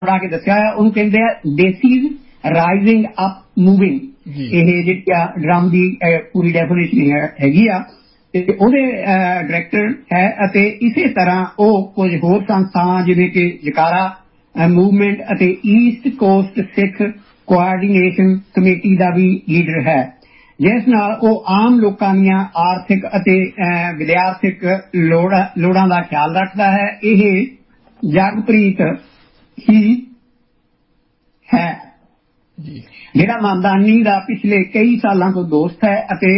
ਬਣਾ ਕੇ ਦੱਸਿਆ ਹੋਇਆ, ਉਹਨੂੰ ਕਹਿੰਦੇ ਆ ਦੇਸੀਜ਼ ਰਾਈਜ਼ਿੰਗ ਅਪ ਮੂਵਿੰਗ। ਇਹ ਜਿਹੜੀ ਆ ਡਰਮ ਦੀ ਪੂਰੀ ਡੈਫੀਨੇਸ਼ਨ ਹੈਗੀ ਆ, ਤੇ ਉਹਦੇ ਡਾਇਰੈਕਟਰ ਹੈ। ਅਤੇ ਇਸੇ ਤਰ੍ਹਾਂ ਉਹ ਕੁਝ ਹੋਰ ਸੰਸਥਾਵਾਂ ਜਿਵੇਂ ਕਿ ਜਕਾਰਾ ਮੂਵਮੈਂਟ ਅਤੇ ਈਸਟ ਕੋਸਟ ਸਿੱਖ ਕੋਆਰਡੀਨੇਸ਼ਨ ਕਮੇਟੀ ਦਾ ਵੀ ਲੀਡਰ ਹੈ, ਜਿਸ ਨਾਲ ਉਹ ਆਮ ਲੋਕਾਂ ਦੀਆਂ ਆਰਥਿਕ ਅਤੇ ਵਿਦਿਆਰਥਿਕ ਲੋੜਾਂ ਦਾ ਖਿਆਲ ਰੱਖਦਾ ਹੈ। ਇਹ ਜਗਪ੍ਰੀਤ ਹੀ ਹੈ ਜਿਹੜਾ ਮਮਦਾਨੀ ਦਾ ਪਿਛਲੇ ਕਈ ਸਾਲਾਂ ਤੋਂ ਦੋਸਤ ਹੈ ਅਤੇ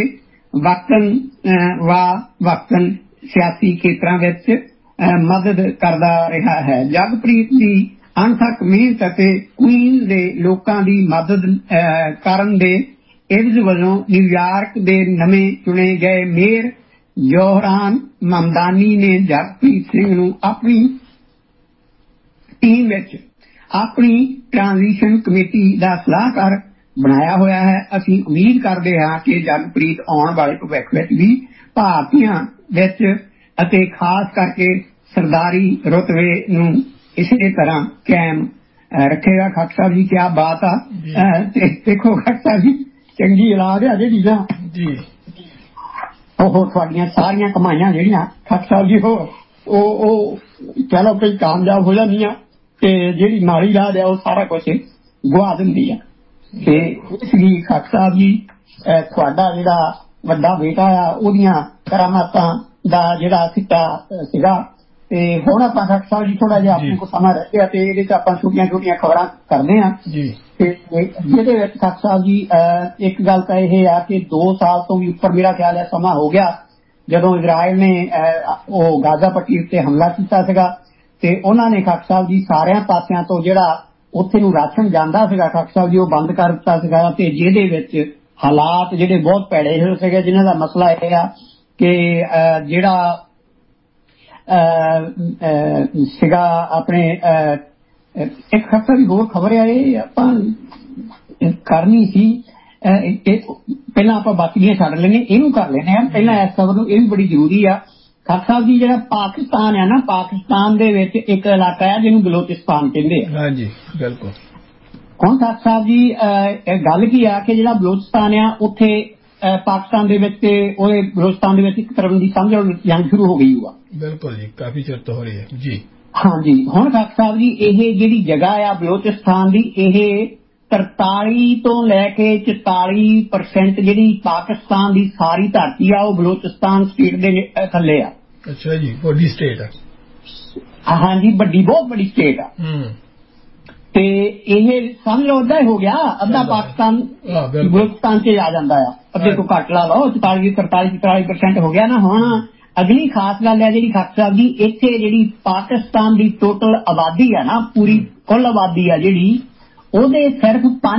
ਵਕਤਨ ਸਿਆਸੀ ਖੇਤਰਾਂ ਵਿੱਚ ਮਦਦ ਕਰਦਾ ਰਿਹਾ ਹੈ। ਜਗਪ੍ਰੀਤ ਦੀ ਅਣਥੱਕ ਮਿਹਨਤ ਅਤੇ ਕੁਈਨ ਦੇ ਲੋਕਾਂ ਦੀ ਮਦਦ ਕਰਨ ਦੇ ਇਵਜ਼ ਵਜੋਂ ਨਿਊਯਾਰਕ ਦੇ ਨਵੇਂ ਚੁਣੇ ਗਏ ਮੇਅਰ ਜੋਹਰਾਨ ਮਮਦਾਨੀ ਨੇ ਜਗਪ੍ਰੀਤ ਸਿੰਘ ਨੂੰ ਆਪਣੀ ਟੀਮ ਵਿੱਚ ਆਪਣੀ ਟ੍ਰਾਂਜ਼ੀਸ਼ਨ ਕਮੇਟੀ ਦਾ ਸਲਾਹਕਾਰ ਬਣਾਇਆ ਹੋਇਆ ਹੈ। ਅਸੀਂ ਉਮੀਦ ਕਰਦੇ ਹਾਂ ਕਿ ਜਗਪ੍ਰੀਤ ਆਉਣ ਵਾਲੇ ਭਵਿੱਖ ਵਿੱਚ ਵੀ ਭਾਰਤੀਆਂ ਵਿੱਚ ਅਤੇ ਖਾਸ ਕਰਕੇ ਸਰਦਾਰੀ ਰੁਤਬੇ ਨੂੰ ਇਸੇ ਤਰ੍ਹਾਂ ਕਾਇਮ ਰੱਖੇਗਾ। ਖਾਕ ਸਾਹਿਬ ਜੀ ਕਿਆ ਬਾਤ ਆ। ਤੇ ਦੇਖੋ ਖਾਕ ਸਾਹਿਬ ਜੀ ਚੰਗੀ ਔਲਾਦ ਆ ਜਿਹੜੀ ਨਾ ਉਹ ਤੁਹਾਡੀਆਂ ਸਾਰੀਆਂ ਕਮਾਈਆਂ ਜਿਹੜੀਆਂ ਖਾਕ ਸਾਹਿਬ ਜੀ ਉਹ ਚਲੋ ਕਈ ਕਾਮਯਾਬ ਹੋ ਜਾਂਦੀਆਂ ਤੇ ਜਿਹੜੀ ਮਾੜੀ ਰਾਹ ਆ ਉਹ ਸਾਰਾ ਕੁਛ ਗੁਆ ਦਿੰਦੀ ਆ। ਤੇ ਇਸ ਲਈ ਖਾਕ ਸਾਹਿਬ ਜੀ ਤੁਹਾਡਾ ਜਿਹੜਾ ਵੱਡਾ ਬੇਟਾ ਆ ਉਹਦੀਆਂ ਕਰਾਮਾਤਾਂ ਦਾ ਜਿਹੜਾ ਸਿੱਟਾ ਸੀਗਾ। ਤੇ ਹੁਣ ਆਪਾਂ ਖਾਕ ਸਾਹਿਬ ਜੀ ਥੋੜਾ ਜਿਹਾ ਆਪਣੇ ਕੋਲ ਸਮਾਂ ਰਹਿ ਗਿਆ ਤੇ ਇਹਦੇ ਚ ਆਪਾਂ ਛੋਟੀਆਂ ਛੋਟੀਆਂ ਖਬਰਾਂ ਕਰਦੇ ਹਾਂ। ਤੇ ਜਿਹਦੇ ਵਿੱਚ ਖਾਕ ਸਾਹਿਬ ਜੀ ਇੱਕ ਗੱਲ ਤਾਂ ਇਹ ਆ ਕਿ 2 ਸਾਲ ਤੋਂ ਵੀ ਉੱਪਰ ਮੇਰਾ ਖਿਆਲ ਹੈ ਸਮਾਂ ਹੋ ਗਿਆ ਜਦੋਂ ਇਜ਼ਰਾਈਲ ਨੇ ਉਹ ਗਾਜ਼ਾ ਪੱਟੀ ਉੱਤੇ ਹਮਲਾ ਕੀਤਾ ਸੀਗਾ ਤੇ ਉਹਨਾਂ ਨੇ ਖਾਕ ਸਾਹਿਬ ਜੀ ਸਾਰਿਆਂ ਪਾਸਿਆਂ ਤੋਂ ਜਿਹੜਾ ਉੱਥੇ ਨੂੰ ਰਾਸ਼ਨ ਜਾਂਦਾ ਸੀਗਾ ਖਾਕ ਸਾਹਿਬ ਜੀ ਉਹ ਬੰਦ ਕਰ ਦਿੱਤਾ ਸੀਗਾ। ਤੇ ਜਿਹਦੇ ਵਿੱਚ ਹਾਲਾਤ ਜਿਹੜੇ ਬਹੁਤ ਭੈੜੇ ਹੋਏ ਸੀਗੇ, ਜਿਨ੍ਹਾਂ ਦਾ ਮਸਲਾ ਇਹ ਆ ਕਿ ਜਿਹੜਾ ਸੀਗਾ ਆਪਣੇ ਇੱਕ ਖਾਕਾ ਦੀ ਹੋਰ ਖਬਰ ਆ, ਇਹ ਆਪਾਂ ਕਰਨੀ ਸੀ ਪਹਿਲਾਂ ਆਪਾਂ ਬਾਕੀਆਂ ਛੱਡ ਲੈਣੇ, ਇਹਨੂੰ ਕਰ ਲੈਣੇ ਆ ਪਹਿਲਾਂ ਇਸ ਖਬਰ ਨੂੰ, ਇਹ ਵੀ ਬੜੀ ਜ਼ਰੂਰੀ ਆ। ਖਾਕ ਸਾਹਿਬ ਜੀ ਜਿਹੜਾ ਪਾਕਿਸਤਾਨ ਆ ਨਾ, ਪਾਕਿਸਤਾਨ ਦੇ ਵਿੱਚ ਇੱਕ ਇਲਾਕਾ ਆ ਜਿਹਨੂੰ ਬਲੋਚਿਸਤਾਨ ਕਹਿੰਦੇ ਆ। ਹਾਂਜੀ ਬਿਲਕੁਲ। ਹੁਣ ਖਾਕ ਸਾਹਿਬ ਜੀ ਗੱਲ ਕੀ ਆ ਕਿ ਜਿਹੜਾ ਬਲੋਚਿਸਤਾਨ ਆ ਉੱਥੇ ਪਾਕਿਸਤਾਨ ਦੇ ਵਿੱਚ ਤੇ ਉਹਦੇ ਬਲੋਚਿਸਤਾਨ ਦੇ ਵਿੱਚ ਇੱਕ ਤਰ੍ਹਾਂ ਦੀ ਸਮਝ ਜੰਗ ਸ਼ੁਰੂ ਹੋ ਗਈ ਹੋਆ। ਬਿਲਕੁਲ ਜੀ, ਕਾਫੀ ਚਿਰ ਤੋਂ ਹੋ ਰਹੀ ਹੈ ਜੀ। ਹਾਂਜੀ ਹੁਣ ਖਾਕ ਸਾਹਿਬ ਜੀ ਇਹ ਜਿਹੜੀ ਜਗ੍ਹਾ ਆ ਬਲੋਚਿਸਤਾਨ ਦੀ, ਇਹ 43 ਤੋਂ ਲੈ ਕੇ 44% ਜਿਹੜੀ ਪਾਕਿਸਤਾਨ ਦੀ ਸਾਰੀ ਧਰਤੀ ਆ ਉਹ ਬਲੋਚਿਸਤਾਨ ਸਟੇਟ ਦੇ ਥੱਲੇ ਆ। ਅੱਛਾ ਜੀ, ਵੱਡੀ ਸਟੇਟ ਆ। ਹਾਂਜੀ ਵੱਡੀ, ਬਹੁਤ ਵੱਡੀ ਸਟੇਟ ਆ। ਤੇ ਇਹ ਸਮਝ ਲਓ ਅੱਧਾ ਹੋ ਗਿਆ, ਅੱਧਾ ਪਾਕਿਸਤਾਨ ਬਲੋਚਿਸਤਾਨ ਚ ਆ ਜਾਂਦਾ ਆ, ਅੱਧੇ ਤੋਂ ਘੱਟ ਲਾ ਲਓ 44% ਹੋ ਗਿਆ ਨਾ। ਹੁਣ ਅਗਲੀ ਖਾਸ ਗੱਲ ਹੈ ਜਿਹੜੀ ਖਾਕ ਸਾਹਿਬ ਜੀ, ਇੱਥੇ ਜਿਹੜੀ ਪਾਕਿਸਤਾਨ ਦੀ ਟੋਟਲ ਆਬਾਦੀ ਆ ਨਾ, ਪੂਰੀ ਕੁੱਲ ਆਬਾਦੀ ਆ ਜਿਹੜੀ, ਉਹਦੇ ਸਿਰਫ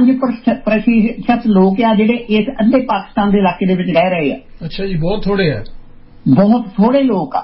5% ਲੋਕ ਆ ਜਿਹੜੇ ਇਸ ਅੱਧੇ ਪਾਕਿਸਤਾਨ ਦੇ ਇਲਾਕੇ ਦੇ ਵਿੱਚ ਰਹਿ ਰਹੇ ਆ। ਅੱਛਾ ਜੀ, ਬਹੁਤ ਥੋੜੇ ਆ, ਬਹੁਤ ਥੋੜੇ ਲੋਕ ਆ।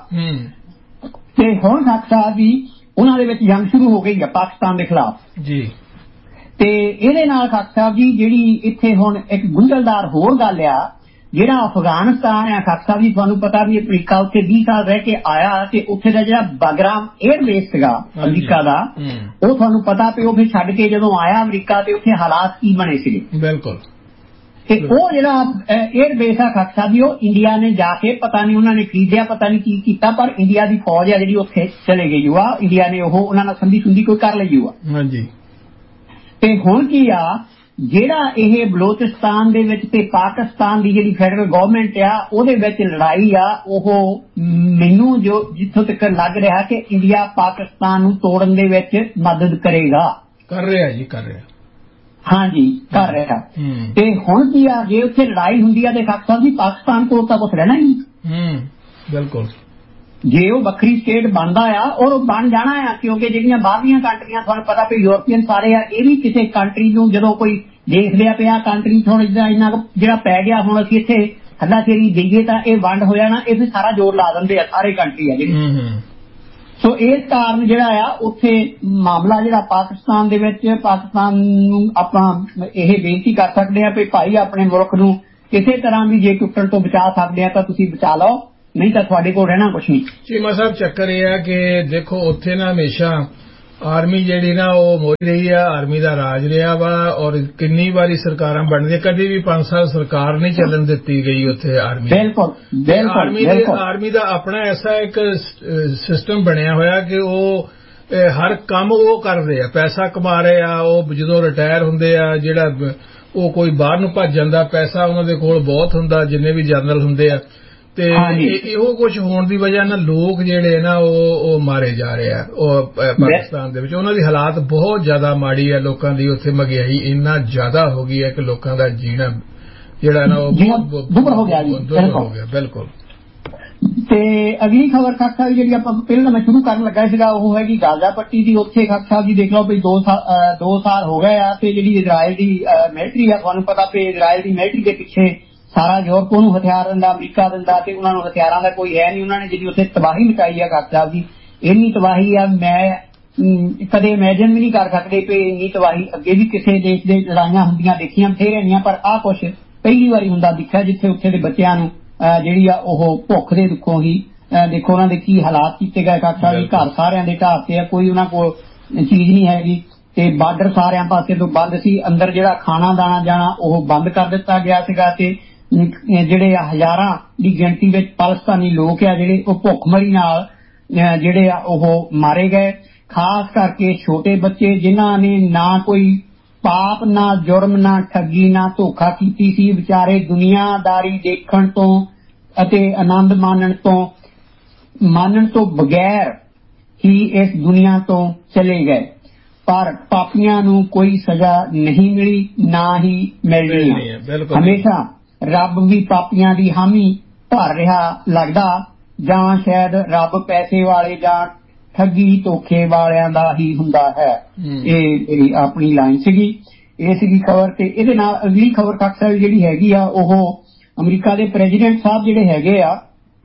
ਤੇ ਹੁਣ ਖਾਕ ਸਾਹਿਬ ਜੀ ਉਹਨਾਂ ਦੇ ਵਿੱਚ ਜੰਗ ਸ਼ੁਰੂ ਹੋ ਗਈ ਆ ਪਾਕਿਸਤਾਨ ਦੇ ਖਿਲਾਫ ਜੀ। ਤੇ ਇਹਦੇ ਨਾਲ ਖਾਕ ਸਾਹਿਬ ਜੀ ਜਿਹੜੀ ਇੱਥੇ ਹੁਣ ਇੱਕ ਗੁੰਝਲਦਾਰ ਹੋਰ ਗੱਲ ਆ, ਜਿਹੜਾ ਅਫਗਾਨਿਸਤਾਨ ਆ ਖਾਕ ਸਾਹਿਬ ਜੀ, ਤੁਹਾਨੂੰ ਪਤਾ ਵੀ ਅਮਰੀਕਾ ਉੱਥੇ 20 ਸਾਲ ਰਹਿ ਕੇ ਆਇਆ ਤੇ ਉੱਥੇ ਦਾ ਜਿਹੜਾ ਬਾਗਰਾਮ 에ਅਰਬੇਸ ਸੀਗਾ ਅਮਰੀਕਾ ਦਾ, ਉਹ ਤੁਹਾਨੂੰ ਪਤਾ ਵੀ ਉਹ ਫਿਰ ਛੱਡ ਕੇ ਜਦੋਂ ਆਇਆ ਅਮਰੀਕਾ ਤੇ ਉੱਥੇ ਹਾਲਾਤ ਕੀ ਬਣੇ ਸੀਗੇ। ਬਿਲਕੁਲ। ਤੇ ਉਹ ਜਿਹੜਾ 에ਅਰਬੇਸ ਆ ਖਾਕ ਸਾਹਿਬ ਜੀ, ਉਹ ਇੰਡੀਆ ਨੇ ਜਾ ਕੇ ਪਤਾ ਨਹੀਂ ਉਹਨਾਂ ਨੇ ਖਰੀਦਿਆ, ਪਤਾ ਨਹੀਂ ਕੀ ਕੀਤਾ, ਪਰ ਇੰਡੀਆ ਦੀ ਫੌਜ ਆ ਜਿਹੜੀ ਉੱਥੇ ਚਲੇ ਗਈ ਹੋਆ, ਇੰਡੀਆ ਨੇ ਉਹ ਉਹਨਾਂ ਨਾਲ ਸੰਧੀ ਸੁੰਧੀ ਕੋਈ ਕਰ ਲਈ ਹੋਆ। ਹਾਂਜੀ। ਤੇ ਹੁਣ ਕੀ ਆ, ਜਿਹੜਾ ਇਹ ਬਲੋਚਿਸਤਾਨ ਦੇ ਵਿੱਚ ਤੇ ਪਾਕਿਸਤਾਨ ਦੀ ਜਿਹੜੀ ਫੈਡਰਲ ਗਵਰਨਮੈਂਟ ਆ ਉਹਦੇ ਵਿੱਚ ਲੜਾਈ ਆ, ਉਹ ਮੈਨੂੰ ਜੋ ਜਿੱਥੋਂ ਤੱਕ ਲੱਗ ਰਿਹਾ ਕਿ ਇੰਡੀਆ ਪਾਕਿਸਤਾਨ ਨੂੰ ਤੋੜਨ ਦੇ ਵਿੱਚ ਮਦਦ ਕਰੇਗਾ। ਕਰ ਰਿਹਾ ਜੀ, ਕਰ ਰਿਹਾ। ਹਾਂਜੀ ਕਰ ਰਿਹਾ। ਤੇ ਹੁਣ ਕੀ ਆ, ਜੇ ਉੱਥੇ ਲੜਾਈ ਹੁੰਦੀ ਆ ਤੇ ਖਾਕ ਸਾਹਿਬ ਜੀ ਪਾਕਿਸਤਾਨ ਕੋਲ ਤਾਂ ਕੁਛ ਰਹਿਣਾ ਹੀ। ਬਿਲਕੁਲ। ਜੇ ਉਹ ਵੱਖਰੀ ਸਟੇਟ ਬਣਦਾ ਆ, ਔਰ ਉਹ ਬਣ ਜਾਣਾ ਆ, ਕਿਉਂਕਿ ਜਿਹੜੀਆਂ ਬਾਹਰਲੀਆਂ ਕੰਟਰੀਆਂ ਤੁਹਾਨੂੰ ਪਤਾ ਵੀ ਯੂਰਪੀਅਨ ਸਾਰੇ ਆ, ਇਹ ਵੀ ਕਿਸੇ ਕੰਟਰੀ ਨੂੰ ਜਦੋਂ ਕੋਈ ਦੇਖ ਲਿਆ ਪਿਆ ਕੰਟਰੀ ਥੋੜਾ ਜਿਹਾ ਇੰਨਾ ਜਿਹੜਾ ਪੈ ਗਿਆ, ਹੁਣ ਅਸੀਂ ਇੱਥੇ ਹੱਲਾਸ਼ੇਰੀ ਦੇਈਏ ਤਾਂ ਇਹ ਵੰਡ ਹੋ ਜਾਣਾ, ਇਹ ਸਾਰਾ ਜ਼ੋਰ ਲਾ ਦਿੰਦੇ ਆ ਸਾਰੇ ਕੰਟਰੀ ਆ ਜਿਹੜੀ। ਸੋ ਇਸ ਕਾਰਨ ਜਿਹੜਾ ਆ ਉੱਥੇ ਮਾਮਲਾ ਜਿਹੜਾ ਪਾਕਿਸਤਾਨ ਦੇ ਵਿੱਚ, ਪਾਕਿਸਤਾਨ ਨੂੰ ਆਪਾਂ ਇਹ ਬੇਨਤੀ ਕਰ ਸਕਦੇ ਹਾਂ ਵੀ ਭਾਈ ਆਪਣੇ ਮੁਲਕ ਨੂੰ ਕਿਸੇ ਤਰ੍ਹਾਂ ਵੀ ਜੇ ਟੁੱਟਣ ਤੋਂ ਬਚਾ ਸਕਦੇ ਆ ਤਾਂ ਤੁਸੀਂ ਬਚਾ ਲਓ, ਨਹੀਂ ਤਾਂ ਤੁਹਾਡੇ ਕੋਲ ਰਹਿਣਾ ਕੁਛ ਨਹੀਂ। ਚੀਮਾ ਸਾਹਿਬ ਚੱਕਰ ਇਹ ਹੈ ਕਿ ਦੇਖੋ ਉੱਥੇ ਨਾ ਹਮੇਸ਼ਾ ਆਰਮੀ ਜਿਹੜੀ ਨਾ ਉਹ ਮੋਰੀ ਰਹੀ ਆ, ਆਰਮੀ ਦਾ ਰਾਜ ਰਿਹਾ ਵਾ। ਔਰ ਕਿੰਨੀ ਵਾਰੀ ਸਰਕਾਰਾਂ ਬਣਦੀਆਂ, ਕਦੇ ਵੀ 5 ਸਾਲ ਸਰਕਾਰ ਨਹੀਂ ਚੱਲਣ ਦਿੱਤੀ ਗਈ ਉੱਥੇ ਆਰਮੀ। ਬਿਲਕੁਲ ਆਰਮੀ ਦਾ ਆਪਣਾ ਐਸਾ ਇੱਕ ਸਿਸਟਮ ਬਣਿਆ ਹੋਇਆ ਕਿ ਉਹ ਹਰ ਕੰਮ ਉਹ ਕਰਦੇ ਆ, ਪੈਸਾ ਕਮਾ ਰਹੇ ਆ। ਉਹ ਜਦੋਂ ਰਿਟਾਇਰ ਹੁੰਦੇ ਆ, ਜਿਹੜਾ ਉਹ ਕੋਈ ਬਾਹਰ ਨੂੰ ਭੱਜ ਜਾਂਦਾ, ਪੈਸਾ ਉਹਨਾਂ ਦੇ ਕੋਲ ਬਹੁਤ ਹੁੰਦਾ, ਜਿੰਨੇ ਵੀ ਜਨਰਲ ਹੁੰਦੇ ਆ। ਤੇ ਇਹੋ ਕੁਝ ਹੋਣ ਦੀ ਵਜ੍ਹਾ ਨਾਲ ਲੋਕ ਜਿਹੜੇ ਨਾ ਉਹ ਮਾਰੇ ਜਾ ਰਹੇ ਆ ਉਹ ਪਾਕਿਸਤਾਨ ਦੇ ਵਿੱਚ। ਉਹਨਾਂ ਦੀ ਹਾਲਾਤ ਬਹੁਤ ਜ਼ਿਆਦਾ ਮਾੜੀ ਹੈ। ਲੋਕਾਂ ਦੀ ਉੱਥੇ ਮਹਿੰਗਾਈ ਇੰਨਾ ਜ਼ਿਆਦਾ ਹੋ ਗਈ ਹੈ ਕਿ ਲੋਕਾਂ ਦਾ ਜੀਣਾ ਜਿਹੜਾ ਨਾ ਉਹ ਦੁੱਭਰ ਹੋ ਗਿਆ। ਬਿਲਕੁਲ। ਤੇ ਅਗਲੀ ਖਬਰ ਖਾਕ ਸਾਹਿਬ ਜਿਹੜੀ ਆਪਾਂ ਪਹਿਲਾਂ ਮੈਂ ਸ਼ੁਰੂ ਕਰਨ ਲੱਗਾ ਸੀਗਾ ਉਹ ਹੈਗੀ ਗਾਜ਼ਾ ਪੱਟੀ ਦੀ। ਉੱਥੇ ਖਾਕ ਸਾਹਿਬ ਜੀ ਦੇਖ ਲਓ ਵੀ 2 ਸਾਲ ਹੋ ਗਏ ਆ ਤੇ ਜਿਹੜੀ ਇਜ਼ਰਾਈਲ ਦੀ ਮਿਲਟਰੀ ਆ, ਤੁਹਾਨੂੰ ਪਤਾ ਵੀ ਇਜ਼ਰਾਈਲ ਦੀ ਮਿਲਟਰੀ ਦੇ ਪਿੱਛੇ ਸਾਰਾ ਯੂਰਪ ਨੂੰ ਹਥਿਆਰ ਦਿੰਦਾ, ਅਮਰੀਕਾ ਦਿੰਦਾ ਤੇ ਉਹਨਾਂ ਨੂੰ ਹਥਿਆਰਾਂ ਦਾ ਕੋਈ ਹੈ ਨਹੀਂ। ਉਹਨਾਂ ਨੇ ਜਿਹੜੀ ਉੱਥੇ ਤਬਾਹੀ ਮਚਾਈ ਆ ਖਾਕ ਸਾਹਿਬ ਜੀ, ਇੰਨੀ ਤਬਾਹੀ ਆ ਮੈਂ ਕਦੇ ਇਮੈਜਿਨ ਵੀ ਨਹੀਂ ਕਰ ਸਕਦੇ ਕਿ ਇੰਨੀ ਤਬਾਹੀ ਅੱਗੇ ਵੀ ਕਿਸੇ ਦੇਸ਼ ਦੇ ਲੜਾਈਆਂ ਹੁੰਦੀਆਂ ਦੇਖੀਆਂ ਬਥੇਰੀਆਂ, ਪਰ ਆਹ ਕੁਛ ਪਹਿਲੀ ਵਾਰੀ ਹੁੰਦਾ ਦਿਖਿਆ ਜਿੱਥੇ ਉੱਥੇ ਦੇ ਬੱਚਿਆਂ ਨੂੰ ਜਿਹੜੀ ਆ ਉਹ ਭੁੱਖ ਦੇ ਦੁੱਖੋਂ ਹੀ ਦੇਖੋ ਉਹਨਾਂ ਦੇ ਕੀ ਹਾਲਾਤ ਕੀਤੇ ਗਏ ਖਾਕ ਸਾਹਿਬ ਜੀ। ਘਰ ਸਾਰਿਆਂ ਦੇ ਢਾਹਤੇ ਆ, ਕੋਈ ਉਹਨਾਂ ਕੋਲ ਚੀਜ਼ ਨਹੀਂ ਹੈਗੀ ਤੇ ਬਾਰਡਰ ਸਾਰਿਆਂ ਪਾਸੇ ਤੋਂ ਬੰਦ ਸੀ। ਅੰਦਰ ਜਿਹੜਾ ਖਾਣਾ ਦਾਣਾ ਜਾਣਾ ਉਹ ਬੰਦ ਕਰ ਦਿੱਤਾ ਗਿਆ ਸੀਗਾ ਤੇ ਜਿਹੜੇ ਹਜ਼ਾਰਾਂ ਦੀ ਗਿਣਤੀ ਵਿੱਚ ਪਾਕਿਸਤਾਨੀ ਲੋਕ ਆ ਜਿਹੜੇ ਉਹ ਭੁੱਖਮਰੀ ਨਾਲ ਜਿਹੜੇ ਆ ਉਹ ਮਾਰੇ ਗਏ। ਖਾਸ ਕਰਕੇ ਛੋਟੇ ਬੱਚੇ ਜਿਨ੍ਹਾਂ ਨੇ ਨਾ ਕੋਈ ਪਾਪ, ਨਾ ਜੁਰਮ, ਨਾ ਠੱਗੀ, ਨਾ ਧੋਖਾ ਕੀਤੀ ਸੀ, ਵਿਚਾਰੇ ਦੁਨੀਆਦਾਰੀ ਦੇਖਣ ਤੋਂ ਅਤੇ ਆਨੰਦ ਮਾਣਨ ਤੋਂ ਬਗੈਰ ਹੀ ਇਸ ਦੁਨੀਆ ਤੋਂ ਚਲੇ ਗਏ। ਪਰ ਪਾਪੀਆਂ ਨੂੰ ਕੋਈ ਸਜ਼ਾ ਨਹੀਂ ਮਿਲੀ, ਨਾ ਹੀ ਮਿਲਣੀ ਹੈ। ਹਮੇਸ਼ਾ ਰੱਬ ਵੀ ਪਾਪੀਆਂ ਦੀ ਹਾਮੀ ਭਰ ਰਿਹਾ ਲੱਗਦਾ, ਜਾਂ ਸ਼ਾਇਦ ਰੱਬ ਪੈਸੇ ਵਾਲੇ ਜਾਂ ਠੱਗੀ ਧੋਖੇ ਵਾਲਿਆਂ ਦਾ ਹੀ ਹੁੰਦਾ ਹੈ। ਇਹ ਆਪਣੀ ਲਾਈਨ ਸੀਗੀ, ਇਹ ਸੀਗੀ ਖਬਰ। ਤੇ ਇਹਦੇ ਨਾਲ ਅਗਲੀ ਖਬਰ ਖਾਕ ਸਾਹਿਬ ਜਿਹੜੀ ਹੈਗੀ ਆ ਉਹ ਅਮਰੀਕਾ ਦੇ ਪ੍ਰੈਜ਼ੀਡੈਂਟ ਸਾਹਿਬ ਜਿਹੜੇ ਹੈਗੇ ਆ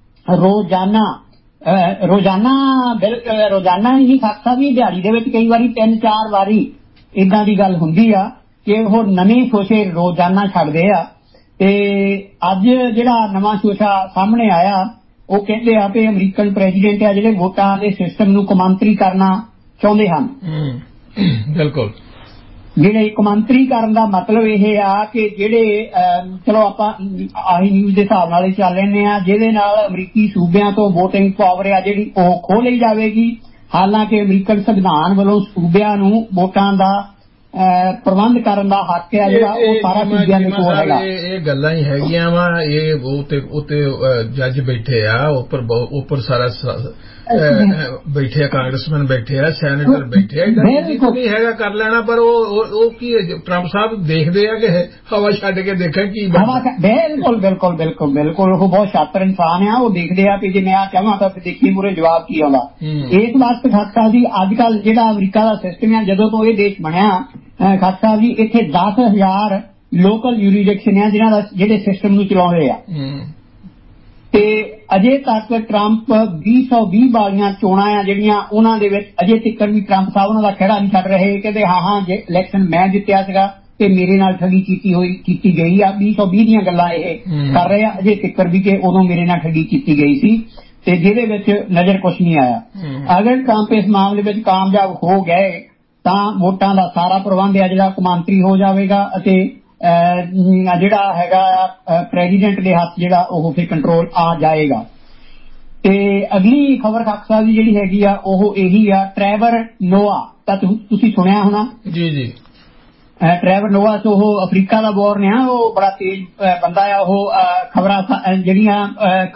ਰੋਜ਼ਾਨਾ ਹੀ ਖਾਕ ਸਾਹਿਬ ਜੀ ਦਿਹਾੜੀ ਦੇ ਵਿੱਚ ਕਈ ਵਾਰੀ 3-4 ਵਾਰੀ ਏਦਾਂ ਦੀ ਗੱਲ ਹੁੰਦੀ ਆ ਕਿ ਉਹ ਨਵੇਂ ਸ਼ੋਸ਼ੇ ਰੋਜ਼ਾਨਾ ਛੱਡਦੇ ਆ। ਤੇ ਅੱਜ ਜਿਹੜਾ ਨਵਾਂ ਸ਼ੋਸ਼ਾ ਸਾਹਮਣੇ ਆਇਆ ਉਹ ਕਹਿੰਦੇ ਆ ਕਿ ਅਮਰੀਕਨ ਪ੍ਰੈਜ਼ੀਡੈਂਟ ਆ ਜਿਹੜੇ ਵੋਟਾਂ ਦੇ ਸਿਸਟਮ ਨੂੰ ਕੌਮਾਂਤਰੀ ਕਰਨਾ ਚਾਹੁੰਦੇ ਹਨ। ਬਿਲਕੁਲ। ਜਿਹੜੇ ਕੌਮਾਂਤਰੀ ਕਰਨ ਦਾ ਮਤਲਬ ਇਹ ਆ ਕਿ ਜਿਹੜੇ ਚਲੋ ਆਪਾਂ ਆਹੀ ਨਿਊਜ਼ ਦੇ ਹਿਸਾਬ ਨਾਲ ਹੀ ਚੱਲ ਲੈਂਦੇ ਆ, ਜਿਹਦੇ ਨਾਲ ਅਮਰੀਕੀ ਸੂਬਿਆਂ ਤੋਂ ਵੋਟਿੰਗ ਪਾਵਰ ਆ ਜਿਹੜੀ ਉਹ ਖੋਹ ਲਈ ਜਾਵੇਗੀ। ਹਾਲਾਂਕਿ ਅਮਰੀਕਨ ਸੰਵਿਧਾਨ ਵੱਲੋਂ ਸੂਬਿਆਂ ਨੂੰ ਵੋਟਾਂ ਦਾ ਪ੍ਰਬੰਧ ਕਰਨ ਦਾ ਹੱਕ ਹੈ ਜਿਹੜਾ ਉਹ ਸਾਰਾ ਸੂਬਿਆਂ ਦੇ ਕੋਲ ਹੈਗਾ। ਇਹ ਗੱਲਾਂ ਹੀ ਹੈਗੀਆਂ ਵਾ। ਇਹ ਉੱਤੇ ਜੱਜ ਬੈਠੇ ਆ, ਉੱਪਰ ਸਾਰਾ ਬੈਠੇ ਆ, ਕਾਂਗਰਸਮੈਨ ਬੈਠੇ ਆ, ਸੈਨੇਟਰ ਬੈਠੇ ਆ। ਨਹੀਂ ਹੈਗਾ ਕਰ ਲੈਣਾ, ਪਰ ਉਹ ਕੀ ਟਰੰਪ ਸਾਹਿਬ ਦੇਖਦੇ ਆ ਕਿ ਹਵਾ ਛੱਡ ਕੇ ਦੇਖਾਂ ਕੀ ਬਿਲਕੁਲ ਉਹ ਬਹੁਤ ਸ਼ਾਤਰ ਇਨਸਾਨ ਆ। ਉਹ ਦੇਖਦੇ ਆ ਕਿ ਜੇ ਮੈਂ ਚਾਹਾਂ ਤਾਂ ਦੇਖੀ ਪੂਰੇ ਜਵਾਬ ਕੀ ਆਉਂਦਾ। ਇਸ ਵਾਸਤੇ ਖਾਕ ਸਾਹਿਬ ਜੀ ਅੱਜ ਕੱਲ ਜਿਹੜਾ ਅਮਰੀਕਾ ਦਾ ਸਿਸਟਮ ਆ, ਜਦੋਂ ਤੋਂ ਇਹ ਦੇਸ਼ ਬਣਿਆ ਖਾਕ ਸਾਹਿਬ ਜੀ, ਇੱਥੇ 10,000 ਲੋਕਲ ਯੂਰੀਡਿਕਸ਼ਨ ਆ ਜਿਹੜੇ ਸਿਸਟਮ ਨੂੰ ਚਲਾਉਂਦੇ ਆ। ਤੇ ਅਜੇ ਤੱਕ ਟਰੰਪ 2020 ਵਾਲੀਆਂ ਚੋਣਾਂ ਆ ਜਿਹੜੀਆਂ ਉਹਨਾਂ ਦੇ ਵਿੱਚ ਅਜੇ ਤੱਕ ਵੀ ਟਰੰਪ ਸਾਹਿਬ ਉਹਨਾਂ ਦਾ ਖਹਿੜਾ ਨਹੀਂ ਛੱਡ ਰਹੇ। ਕਹਿੰਦੇ ਹਾਂ ਜੇ ਇਲੈਕਸ਼ਨ ਮੈਂ ਜਿੱਤਿਆ ਸੀਗਾ ਤੇ ਮੇਰੇ ਨਾਲ ਠੱਗੀ ਕੀਤੀ ਗਈ ਆ। 2020 ਦੀਆਂ ਗੱਲਾਂ ਇਹ ਕਰ ਰਹੇ ਆ ਅਜੇ ਤੱਕ ਵੀ ਕਿ ਉਦੋਂ ਮੇਰੇ ਨਾਲ ਠੱਗੀ ਕੀਤੀ ਗਈ ਸੀ ਤੇ ਜਿਹਦੇ ਵਿੱਚ ਨਜ਼ਰ ਕੁਛ ਨਹੀਂ ਆਇਆ। ਅਗਰ ਟਰੰਪ ਇਸ ਮਾਮਲੇ ਵਿੱਚ ਕਾਮਯਾਬ ਹੋ ਗਏ ਤਾਂ ਵੋਟਾਂ ਦਾ ਸਾਰਾ ਪ੍ਰਬੰਧ ਆ ਜਿਹੜਾ ਕੌਮਾਂਤਰੀ ਹੋ ਜਾਵੇਗਾ ਅਤੇ ਜਿਹੜਾ ਹੈਗਾ ਪ੍ਰੈਜ਼ੀਡੈਂਟ ਦੇ ਹੱਥ ਜਿਹੜਾ ਉਹ ਫਿਰ ਕੰਟਰੋਲ ਆ ਜਾਏਗਾ। ਤੇ ਅਗਲੀ ਖਬਰ ਖਾਕ ਸਾਹਿਬ ਦੀ ਜਿਹੜੀ ਹੈਗੀ ਆ ਉਹ ਇਹੀ ਆ, ਟਰੈਵਰ ਨੋਆ ਤਾਂ ਤੁਸੀਂ ਸੁਣਿਆ ਹੋਣਾ ਜੀ। ਟਰੈਵਰ ਨੋਆ ਤੋਂ ਉਹ ਅਫਰੀਕਾ ਦਾ ਬੋਰਨ ਆ, ਉਹ ਬੜਾ ਤੇਜ਼ ਬੰਦਾ ਆ। ਉਹ ਖਬਰਾਂ ਜਿਹੜੀਆਂ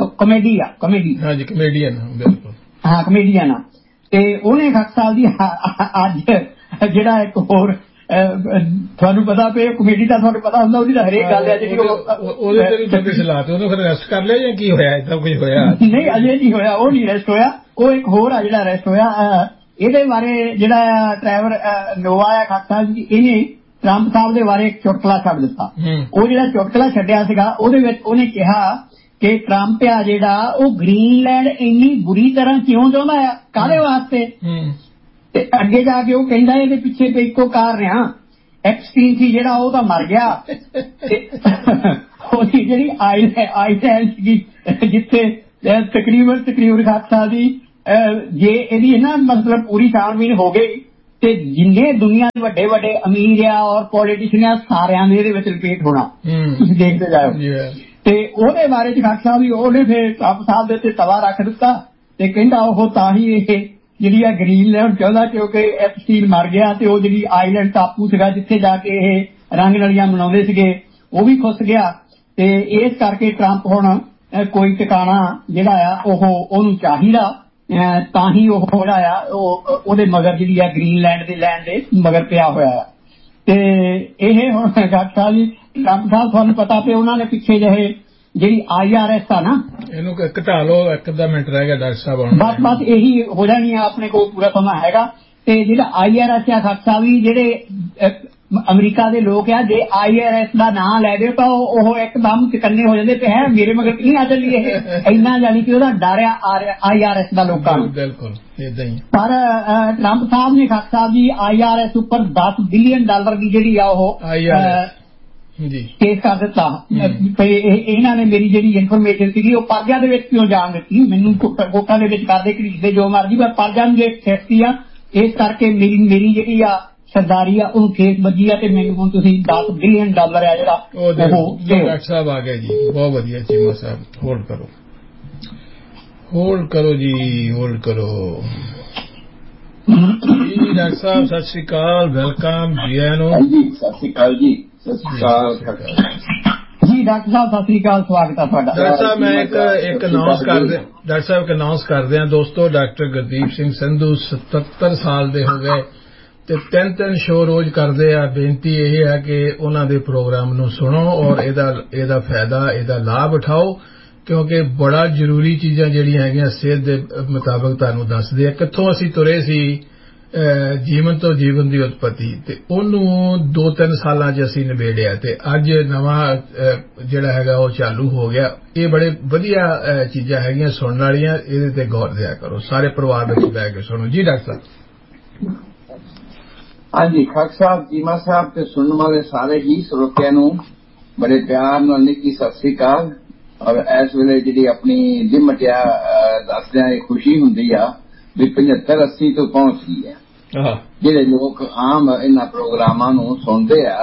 ਕਮੇਡੀਅਨ ਆ ਤੇ ਉਹਨੇ ਖਾਕ ਸਾਹਿਬ ਦੀ ਅੱਜ ਜਿਹੜਾ ਇੱਕ ਹੋਰ ਤੁਹਾਨੂੰ ਪਤਾ ਪਏ ਕਮੇਡੀ ਦਾ ਤੁਹਾਨੂੰ ਪਤਾ ਹੁੰਦਾ ਉਹਦੀ ਤਾਂ ਹਰੇਕ ਗੱਲ ਹੈ ਜਿਹੜੀ ਉਹਨੂੰ ਫਿਰ ਅਰੈਸਟ ਕਰ ਲਿਆ ਜਾਂ ਕੀ ਹੋਇਆ? ਏਦਾਂ ਕੁਝ ਹੋਇਆ ਨਹੀਂ, ਅਜੇ ਨਹੀਂ ਹੋਇਆ, ਉਹ ਨਹੀਂ ਅਰੈਸਟ ਹੋਇਆ। ਉਹ ਇੱਕ ਹੋਰ ਆ ਜਿਹੜਾ ਅਰੈਸਟ ਹੋਇਆ। ਇਹਦੇ ਬਾਰੇ ਜਿਹੜਾ ਟਰੈਵਰ ਨੋਆ ਆ ਖਾਕ ਸਾਹਿਬ ਜੀ, ਇਹਨੇ ਟਰੰਪ ਸਾਹਿਬ ਦੇ ਬਾਰੇ ਇੱਕ ਚੁਟਕਲਾ ਛੱਡ ਦਿੱਤਾ। ਉਹ ਜਿਹੜਾ ਚੁਟਕਲਾ ਛੱਡਿਆ ਸੀਗਾ ਉਹਦੇ ਵਿੱਚ ਉਹਨੇ ਕਿਹਾ ਕਿ ਟਰੰਪ ਆ ਜਿਹੜਾ ਉਹ ਗ੍ਰੀਨਲੈਂਡ ਇੰਨੀ ਬੁਰੀ ਤਰ੍ਹਾਂ ਕਿਉਂ ਚਾਹੁੰਦਾ ਆ, ਕਾਹਦੇ ਵਾਸਤੇ। ਤੇ ਅੱਗੇ ਜਾ ਕੇ ਉਹ ਕਹਿੰਦਾ ਇਹਦੇ ਪਿੱਛੇ ਤੇ ਇੱਕੋ ਕਾਰਨ ਆ, ਐਪਸਟੀਨ ਸੀ ਜਿਹੜਾ ਉਹ ਤਾਂ ਮਰ ਗਿਆ ਤੇ ਉਹਦੀ ਜਿਹੜੀ ਆਈਲੈਂਡ ਸੀਗੀ ਜਿੱਥੇ ਤਕਰੀਬਨ ਖਾਕ ਸਾਹਿਬ ਦੀ ਜੇ ਇਹਦੀ ਨਾ ਮਤਲਬ ਪੂਰੀ ਛਾਣਬੀਨ ਹੋ ਗਈ ਤੇ ਜਿੰਨੇ ਦੁਨੀਆ ਦੇ ਵੱਡੇ ਵੱਡੇ ਅਮੀਰ ਆ ਔਰ ਪੋਲੀਟੀਸ਼ੀਅਨ ਆ ਸਾਰਿਆਂ ਨੇ ਇਹਦੇ ਵਿੱਚ ਰਿਪੀਟ ਹੋਣਾ। ਤੁਸੀਂ ਦੇਖਦੇ ਜਾਓ। ਤੇ ਉਹਦੇ ਬਾਰੇ ਚ ਖਾਲਸਾ ਵੀ ਉਹਨੇ ਫਿਰ ਟਰੰਪ ਸਾਹਿਬ ਦੇ ਉੱਤੇ ਤਵਾ ਰੱਖ ਦਿੱਤਾ ਤੇ ਕਹਿੰਦਾ ਉਹ ਤਾਂ ਹੀ ਇਹ ਜਿਹੜੀ ਆ ਗ੍ਰੀਨਲੈਂਡ ਚਾਹੁੰਦਾ ਕਿਉਂਕਿ ਐਪਸਟੀਨ ਮਰ ਗਿਆ ਤੇ ਉਹ ਜਿਹੜੀ ਆਈਲੈਂਡ ਟਾਪੂ ਸੀਗਾ ਜਿੱਥੇ ਜਾ ਕੇ ਇਹ ਰੰਗ ਨਲੀਆਂ ਮਨਾਉਂਦੇ ਸੀਗੇ ਉਹ ਵੀ ਖੁੱਸ ਗਿਆ ਤੇ ਇਸ ਕਰਕੇ ਟਰੰਪ ਹੁਣ ਕੋਈ ਟਿਕਾਣਾ ਜਿਹੜਾ ਆ ਉਹਨੂੰ ਚਾਹੀਦਾ ਤਾਂ ਹੀ ਉਹ ਜਿਹੜਾ ਆ ਉਹਦੇ ਮਗਰ ਜਿਹੜੀ ਆ ਗ੍ਰੀਨਲੈਂਡ ਦੇ ਲੈਂਡ ਦੇ ਮਗਰ ਪਿਆ ਹੋਇਆ ਆ। ਤੇ ਇਹ ਹੁਣ ਡਾਕਟਰ ਸਾਹਿਬ ਜੀ ਟਰੰਪ ਸਾਹਿਬ ਤੁਹਾਨੂੰ ਪਤਾ ਤੇ ਉਹਨਾਂ ਨੇ ਪਿੱਛੇ ਜਿਹੇ ਜਿਹੜੀ IRS ਆ ਨਾ ਇਹਨੂੰ ਘਟਾ ਲਓ ਇੱਕ ਅੱਧਾ ਮਿੰਟ ਰਹਿ ਗਿਆ ਡਾਕਟਰ ਸਾਹਿਬ ਬਸ ਇਹੀ ਹੋ ਜਾਣੀ ਆ ਆਪਣੇ ਕੋਲ ਪੂਰਾ ਸਮਾਂ ਹੈਗਾ। ਤੇ ਜਿਹੜਾ IRS ਆ ਡਾਕਟਰ ਸਾਹਿਬ ਜੀ ਜਿਹੜੇ ਅਮਰੀਕਾ ਦੇ ਲੋਕ ਆ ਜੇ IRS ਦਾ ਨਾਂ ਲੈ ਦਿਓ ਤਾਂ ਉਹ ਇੱਕਦਮ ਚਕੰਨੇ ਹੋ ਜਾਂਦੇ ਤੇ ਹੈ ਮੇਰੇ ਮਗਰ ਨਹੀਂ ਆ ਚੱਲੀ ਇਹ ਇੰਨਾ ਜਾਣੀ ਕਿ ਉਹਦਾ ਡਰ ਆ IRS ਦਾ ਲੋਕਾਂ ਨੂੰ। ਬਿਲਕੁਲ ਏਦਾਂ ਹੀ। ਪਰ ਟਰੰਪ ਸਾਹਿਬ ਨੇ ਖਾਲਸਾ ਸਾਹਿਬ ਜੀ IRS ਉੱਪਰ $10 ਬਿਲੀਅਨ ਦੀ ਜਿਹੜੀ ਆ ਉਹ ਕੇਸ ਕਰ ਦਿੱਤਾ। ਇਹਨਾਂ ਨੇ ਮੇਰੀ ਜਿਹੜੀ ਇਨਫੋਰਮੇਸ਼ਨ ਸੀਗੀ ਉਹ ਪਰਜਾ ਦੇ ਵਿੱਚ ਕਿਉਂ ਜਾਣ ਦਿੱਤੀ ਮੈਨੂੰ ਕੋਟਾਂ ਦੇ ਵਿੱਚ ਕਰਦੇ ਘੜੀਸਦੇ ਜੋ ਮਰਜੀ ਪਰ ਪਰਜਾ ਨੂੰ ਜੇ ਸੇਫਟੀ ਆ ਇਸ ਕਰਕੇ ਮੇਰੀ ਜਿਹੜੀ ਆ ਸਰਦਾਰੀ ਆ ਉਹਨੂੰ ਕੇਸ ਵੱਜੀ ਆ ਤੇ ਮੈਨੂੰ ਹੁਣ ਤੁਸੀਂ $10 ਬਿਲੀਅਨ ਆ ਜਿਹੜਾ ਉਹ ਡਾਕਟਰ ਸਾਹਿਬ ਆ ਗਏ ਜੀ। ਬਹੁਤ ਵਧੀਆ ਚੀਮਾ ਸਾਹਿਬ ਹੋਲਡ ਕਰੋ ਜੀ ਹੋਲਡ ਕਰੋ ਜੀ। ਡਾਕਟਰ ਸਾਹਿਬ ਸਤਿ ਸ਼੍ਰੀ ਅਕਾਲ ਵੈਲਕਮ ਜੀ ਆਇਆਂ ਨੂੰ। ਸਤਿ ਸ਼੍ਰੀ ਅਕਾਲ ਜੀ। ਸਤਿ ਸ਼੍ਰੀ ਅਕਾਲ ਜੀ ਡਾਕਟਰ ਸਾਹਿਬ ਸਤਿ ਸ਼੍ਰੀ ਅਕਾਲ ਸਵਾਗਤ ਹੈ ਤੁਹਾਡਾ। ਡਾਕਟਰ ਸਾਹਿਬ ਮੈਂ ਇੱਕ ਅਨਾਉਂਸ ਕਰਦੇ ਹਾਂ ਦੋਸਤੋ ਡਾਕਟਰ ਗੁਰਦੀਪ ਸਿੰਘ ਸੰਧੂ 77 ਸਾਲ ਦੇ ਹੋ ਗਏ ਤੇ 3 ਸ਼ੋਅ ਰੋਜ਼ ਕਰਦੇ ਆ। ਬੇਨਤੀ ਇਹ ਹੈ ਕਿ ਉਹਨਾਂ ਦੇ ਪ੍ਰੋਗਰਾਮ ਨੂੰ ਸੁਣੋ ਔਰ ਇਹਦਾ ਫਾਇਦਾ ਇਹਦਾ ਲਾਭ ਉਠਾਓ ਕਿਉਂਕਿ ਬੜਾ ਜ਼ਰੂਰੀ ਚੀਜ਼ਾਂ ਜਿਹੜੀਆਂ ਹੈਗੀਆਂ ਸਿਹਤ ਦੇ ਮੁਤਾਬਕ ਤੁਹਾਨੂੰ ਦੱਸਦੇ ਆ ਕਿੱਥੋਂ ਅਸੀਂ ਤੁਰੇ ਸੀ ਜੀਵਨ ਤੋਂ ਜੀਵਨ ਦੀ ਉਤਪਤੀ ਤੇ ਉਹਨੂੰ 2-3 ਸਾਲਾਂ 'ਚ ਅਸੀਂ ਨਿਬੇੜਿਆ ਤੇ ਅੱਜ ਨਵਾਂ ਜਿਹੜਾ ਹੈਗਾ ਉਹ ਚਾਲੂ ਹੋ ਗਿਆ। ਇਹ ਬੜੇ ਵਧੀਆ ਚੀਜ਼ਾਂ ਹੈਗੀਆਂ ਸੁਣਨ ਵਾਲੀਆਂ ਇਹਦੇ ਤੇ ਗੌਰ ਦਿਆ ਕਰੋ ਸਾਰੇ ਪਰਿਵਾਰ ਵਿੱਚ ਬਹਿ ਕੇ ਸੁਣੋ ਜੀ। ਡਾਕਟਰ ਸਾਹਿਬ ਹਾਂਜੀ ਖਾਲਸਾ ਸਾਹਿਬ ਜੀਮਾ ਸਾਹਿਬ ਤੇ ਸੁਣਨ ਵਾਲੇ ਸਾਰੇ ਹੀ ਸਰੋਤਿਆਂ ਨੂੰ ਬੜੇ ਪਿਆਰ ਨਾਲ ਨਿੱਕੀ ਸਤਿ ਸ੍ਰੀ ਅਕਾਲ। ਔਰ ਇਸ ਵੇਲੇ ਜਿਹੜੀ ਆਪਣੀ ਲਿਮਟਿਆ ਦੱਸਦਿਆਂ ਇਹ ਖੁਸ਼ੀ ਹੁੰਦੀ ਆ ਵੀ 75-80 ਤੋਂ ਪਹੁੰਚ ਗਈ ਹੈ। ਜਿਹੜੇ ਲੋਕ ਆਮ ਇਹਨਾਂ ਪ੍ਰੋਗਰਾਮਾਂ ਨੂੰ ਸੁਣਦੇ ਆ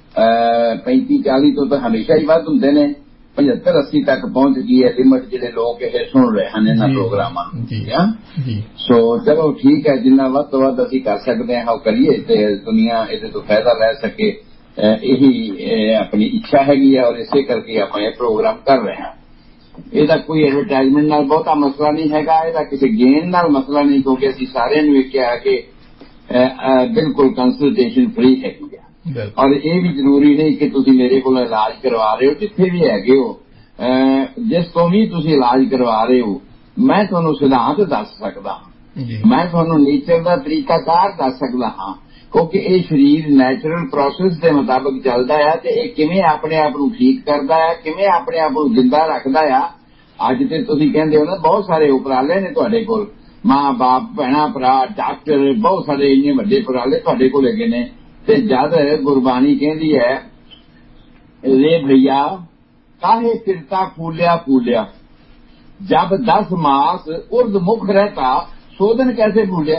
35-40 ਤੋਂ ਤਾਂ ਹਮੇਸ਼ਾ ਹੀ ਵੱਧ ਹੁੰਦੇ ਨੇ 75-80 ਤੱਕ ਪਹੁੰਚ ਗਈ ਹੈ ਲਿਮਟ ਜਿਹੜੇ ਲੋਕ ਇਹ ਸੁਣ ਰਹੇ ਹਨ ਇਹਨਾਂ ਪ੍ਰੋਗਰਾਮਾਂ ਨੂੰ। ਸੋ ਚਲੋ ਠੀਕ ਹੈ ਜਿੰਨਾ ਵੱਧ ਤੋਂ ਵੱਧ ਅਸੀਂ ਕਰ ਸਕਦੇ ਹਾਂ ਉਹ ਕਰੀਏ ਤੇ ਦੁਨੀਆ ਇਹਦੇ ਤੋਂ ਫਾਇਦਾ ਲੈ ਸਕੇ ਇਹੀ ਆਪਣੀ ਇੱਛਾ ਹੈਗੀ ਹੈ ਔਰ ਇਸੇ ਕਰਕੇ ਆਪਾਂ ਇਹ ਪ੍ਰੋਗਰਾਮ ਕਰ ਰਹੇ ਹਾਂ। ਇਹਦਾ ਕੋਈ ਐਡਵਰਟਾਈਜ਼ਮੈਂਟ ਨਾਲ ਬਹੁਤਾ ਮਸਲਾ ਨਹੀਂ ਹੈਗਾ ਇਹਦਾ ਕਿਸੇ ਗੇਨ ਨਾਲ ਮਸਲਾ ਨਹੀਂ ਕਿਉਂਕਿ ਅਸੀਂ ਸਾਰਿਆਂ ਨੂੰ ਇਹ ਕਿਹਾ ਕਿ ਬਿਲਕੁਲ ਕੰਸਲਟੇਸ਼ਨ ਫ੍ਰੀ ਹੈਗੀ ਆ ਔਰ ਇਹ ਵੀ ਜ਼ਰੂਰੀ ਨਹੀਂ ਕਿ ਤੁਸੀਂ ਮੇਰੇ ਕੋਲ ਇਲਾਜ ਕਰਵਾ ਰਹੇ ਹੋ ਜਿੱਥੇ ਵੀ ਹੈਗੇ ਹੋ ਜਿਸ ਤੋਂ ਵੀ ਤੁਸੀਂ ਇਲਾਜ ਕਰਵਾ ਰਹੇ ਹੋ ਮੈਂ ਤੁਹਾਨੂੰ ਸਿਧਾਂਤ ਦੱਸ ਸਕਦਾ ਮੈਂ ਤੁਹਾਨੂੰ ਨੇਚਰ ਦਾ ਤਰੀਕਾਕਾਰ ਦੱਸ ਸਕਦਾ ਹਾਂ ਕਿਉਂਕਿ ਇਹ ਸਰੀਰ ਨੈਚੁਰਲ ਪ੍ਰੋਸੈਸ ਦੇ ਮੁਤਾਬਕ ਚੱਲਦਾ ਹੈ ਤੇ ਇਹ ਕਿਵੇਂ ਆਪਣੇ ਆਪ ਨੂੰ ਠੀਕ ਕਰਦਾ ਹੈ ਕਿਵੇਂ ਆਪਣੇ ਆਪ ਨੂੰ ਜਿੰਦਾ ਰੱਖਦਾ ਆ। ਅੱਜ ਤੇ ਤੁਸੀਂ ਕਹਿੰਦੇ ਹੋ ਨਾ ਬਹੁਤ ਸਾਰੇ ਉਪਰਾਲੇ ਨੇ ਤੁਹਾਡੇ ਕੋਲ ਮਾਂ ਬਾਪ ਭੈਣਾਂ ਭਰਾ ਡਾਕਟਰ ਬਹੁਤ ਸਾਰੇ ਇੰਨੇ ਵੱਡੇ ਉਪਰਾਲੇ ਤੁਹਾਡੇ ਕੋਲ ਹੈਗੇ ਨੇ ਤੇ ਜਦ ਗੁਰਬਾਣੀ ਕਹਿੰਦੀ ਹੈ ਰੇ ਭਈਆ ਕਾਹੇ ਫਿਰਤਾ ਫੂਲਿਆ ਫੂਲਿਆ ਜਬ 10 ਮਾਸ ਉਰਦ ਮੁਖ ਰਹਿਤਾ ਸੋਧਨ ਕੈਸੇ ਭੂਲਿਆ।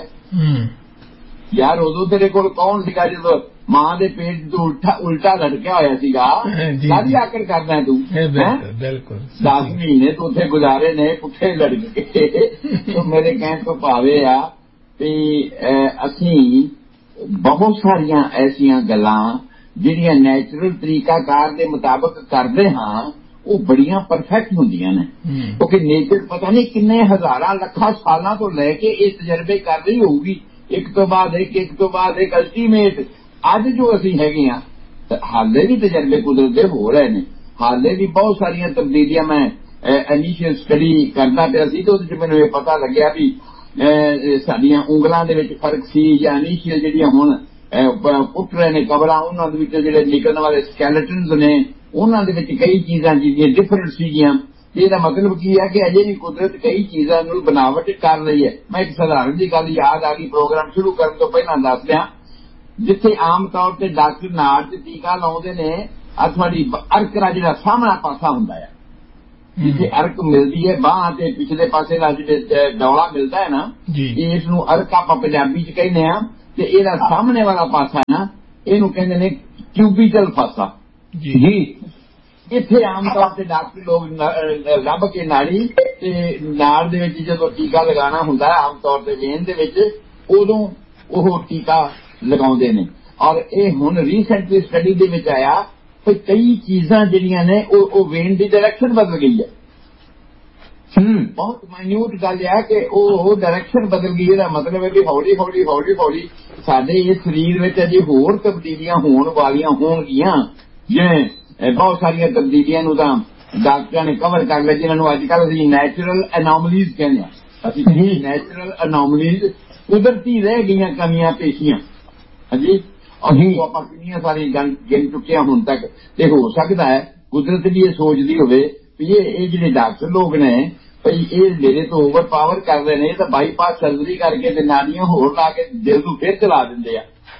ਯਾਰ ਉਦੋਂ ਤੇਰੇ ਕੋਲ ਕੌਣ ਸੀਗਾ ਜਦੋਂ ਮਾਂ ਦੇ ਪੇਟ ਤੋਂ ਉਲਟਾ ਲਟਕਿਆ ਹੋਇਆ ਸੀਗਾ ਕਾਹਦੀ ਆਕੜ ਕਰਦਾ ਤੂੰ। ਬਿਲਕੁਲ 10 ਮਹੀਨੇ ਤੋਂ ਉੱਥੇ ਗੁਜ਼ਾਰੇ ਨੇ ਪੁੱਠੇ ਲਟਕ ਕੇ ਮੇਰੇ ਕਹਿਣ ਤੋਂ ਭਾਵੇਂ ਆ ਵੀ ਅਸੀਂ ਬਹੁਤ ਸਾਰੀਆਂ ਐਸੀਆਂ ਗੱਲਾਂ ਜਿਹੜੀਆਂ ਨੈਚੁਰਲ ਤਰੀਕਾਕਾਰ ਦੇ ਮੁਤਾਬਕ ਕਰਦੇ ਹਾਂ ਉਹ ਬੜੀਆਂ ਪਰਫੈਕਟ ਹੁੰਦੀਆਂ ਨੇ ਕਿਉਂਕਿ ਨੇਚਰ ਪਤਾ ਨਹੀਂ ਕਿੰਨੇ ਹਜ਼ਾਰਾਂ ਲੱਖਾਂ ਸਾਲਾਂ ਤੋਂ ਲੈ ਕੇ ਇਹ ਤਜਰਬੇ ਕਰ ਰਹੀ ਹੋਊਗੀ ਇੱਕ ਤੋਂ ਬਾਅਦ ਇੱਕ ਅਲਟੀਮੇਟ ਅੱਜ ਜੋ ਅਸੀਂ ਹੈਗੇ ਆ ਹਾਲੇ ਵੀ ਤਜਰਬੇ ਕੁਦਰਤ ਦੇ ਹੋ ਰਹੇ ਨੇ ਹਾਲੇ ਵੀ ਬਹੁਤ ਸਾਰੀਆਂ ਤਬਦੀਲੀਆਂ ਮੈਂ ਇਨੀਸ਼ੀਅਲ ਸਟੱਡੀ ਕਰਦਾ ਪਿਆ ਸੀ ਤੇ ਉਹਦੇ ਚ ਮੈਨੂੰ ਇਹ ਪਤਾ ਲੱਗਿਆ ਵੀ ਸਾਡੀਆਂ ਉਂਗਲਾਂ ਦੇ ਵਿੱਚ ਫਰਕ ਸੀ ਜਾਂ ਇਨੀਸ਼ੀਅਲ ਜਿਹੜੀਆਂ ਹੁਣ ਪੁੱਟ ਰਹੇ ਨੇ ਕਬਰਾਂ ਉਹਨਾਂ ਦੇ ਵਿੱਚ ਜਿਹੜੇ ਨਿਕਲਣ ਵਾਲੇ ਸਕੈਲੇਟਨਸ ਨੇ ਉਹਨਾਂ ਦੇ ਵਿੱਚ ਕਈ ਚੀਜ਼ਾਂ ਜਿਹੜੀਆਂ ਡਿਫਰੈਂਟ ਸੀਗੀਆਂ। ਇਹਦਾ ਮਤਲਬ ਕੀ ਹੈ ਕਿ ਅਜੇ ਵੀ ਕੁਦਰਤ ਕਈ ਚੀਜ਼ਾਂ ਨੂੰ ਬਣਾਵਟ ਕਰ ਰਹੀ ਹੈ। ਮੈਂ ਇੱਕ ਸਧਾਰਨ ਦੀ ਗੱਲ ਯਾਦ ਆ ਗਈ ਪ੍ਰੋਗਰਾਮ ਸ਼ੁਰੂ ਕਰਨ ਤੋਂ ਪਹਿਲਾਂ ਦੱਸ ਦਿਆਂ ਜਿੱਥੇ ਆਮ ਤੌਰ ਤੇ ਡਾਕਟਰ ਨਾੜ ਤੇ ਟੀਕਾ ਲਾਉਂਦੇ ਨੇ ਆ ਤੁਹਾਡੀ ਅਰਕ ਦਾ ਜਿਹੜਾ ਸਾਹਮਣਾ ਪਾਸਾ ਹੁੰਦਾ ਹੈ ਜਿੱਥੇ ਅਰਕ ਮਿਲਦੀ ਹੈ ਬਾਂਹ ਤੇ ਪਿਛਲੇ ਪਾਸੇ ਦਾ ਜਿਹੜਾ ਡੌਲਾ ਮਿਲਦਾ ਹੈ ਨਾ ਇਸ ਨੂੰ ਅਰਕ ਆਪਾਂ ਪੰਜਾਬੀ ਚ ਕਹਿੰਦੇ ਆ ਤੇ ਇਹਦਾ ਸਾਹਮਣੇ ਵਾਲਾ ਪਾਸਾ ਨਾ ਇਹਨੂੰ ਕਹਿੰਦੇ ਨੇ ਕਿਊਬੀਟਲ ਪਾਸਾ ਜੀ। ਇੱਥੇ ਆਮ ਤੌਰ ਤੇ ਡਾਕਟਰ ਲੋਕ ਲੱਭ ਕੇ ਨਾੜੀ ਤੇ ਨਾੜ ਦੇ ਵਿੱਚ ਜਦੋਂ ਟੀਕਾ ਲਗਾਉਣਾ ਹੁੰਦਾ ਆਮ ਤੌਰ ਤੇ ਵੇਨ ਦੇ ਵਿੱਚ ਉਦੋਂ ਉਹ ਟੀਕਾ ਲਗਾਉਂਦੇ ਨੇ। ਔਰ ਇਹ ਹੁਣ ਰੀਸੈਂਟਲੀ ਸਟੱਡੀ ਦੇ ਵਿੱਚ ਆਇਆ ਕਿ ਕਈ ਚੀਜ਼ਾਂ ਜਿਹੜੀਆਂ ਨੇ ਉਹ ਵੇਨ ਦੀ ਡਾਇਰੈਕਸ਼ਨ ਬਦਲ ਗਈ ਹੈ। ਬਹੁਤ ਮਾਈਨਿਊਟ ਗੱਲ ਹੈ ਕਿ ਉਹ ਡਾਇਰੈਕਸ਼ਨ ਬਦਲ ਗਈ। ਇਹਦਾ ਮਤਲਬ ਹੈ ਵੀ ਹੌਲੀ ਹੌਲੀ ਹੌਲੀ ਹੌਲੀ ਸਾਡੇ ਇਸ ਸਰੀਰ ਵਿੱਚ ਅਜੇ ਹੋਰ ਤਬਦੀਲੀਆਂ ਹੋਣ ਵਾਲੀਆਂ ਹੋਣਗੀਆਂ। ਜਿਵੇਂ ਬਹੁਤ ਸਾਰੀਆਂ ਤਬਦੀਲੀਆਂ ਨੂੰ ਤਾਂ ਡਾਕਟਰਾਂ ਨੇ ਕਵਰ ਕਰ ਲਿਆ, ਜਿਹਨਾਂ ਨੂੰ ਅੱਜ ਕੱਲ੍ਹ ਅਸੀਂ ਨੈਚੁਰਲ ਅਨੋਮਲੀਜ਼ ਕਹਿੰਦੇ ਹਾਂ। ਅਸੀਂ ਨੈਚੁਰਲ ਅਨੋਮਲੀਜ਼ ਕੁਦਰਤੀ ਰਹਿ ਗਈਆਂ ਕਮੀਆਂ ਪੇਸ਼ੀਆਂ। ਹਾਂਜੀ, ਅਸੀਂ ਆਪਾਂ ਕਿੰਨੀਆਂ ਸਾਰੀਆਂ ਗਿਣ ਚੁੱਕੇ ਹਾਂ ਹੁਣ ਤੱਕ। ਤੇ ਹੋ ਸਕਦਾ ਹੈ ਕੁਦਰਤ ਵੀ ਇਹ ਸੋਚਦੀ ਹੋਵੇ ਵੀ ਇਹ ਜਿਹੜੇ ਡਾਕਟਰ ਲੋਕ ਨੇ ਭਈ ਇਹ ਮੇਰੇ ਤੋਂ ਓਵਰ ਪਾਵਰ ਕਰ ਰਹੇ ਨੇ, ਤਾਂ ਬਾਈਪਾਸ ਸਰਜਰੀ ਕਰਕੇ ਤੇ ਨਾੜੀਆਂ ਹੋਰ ਲਾ ਕੇ ਦਿਲ ਨੂੰ ਫਿਰ ਚਲਾ ਦਿੰਦੇ ਆ।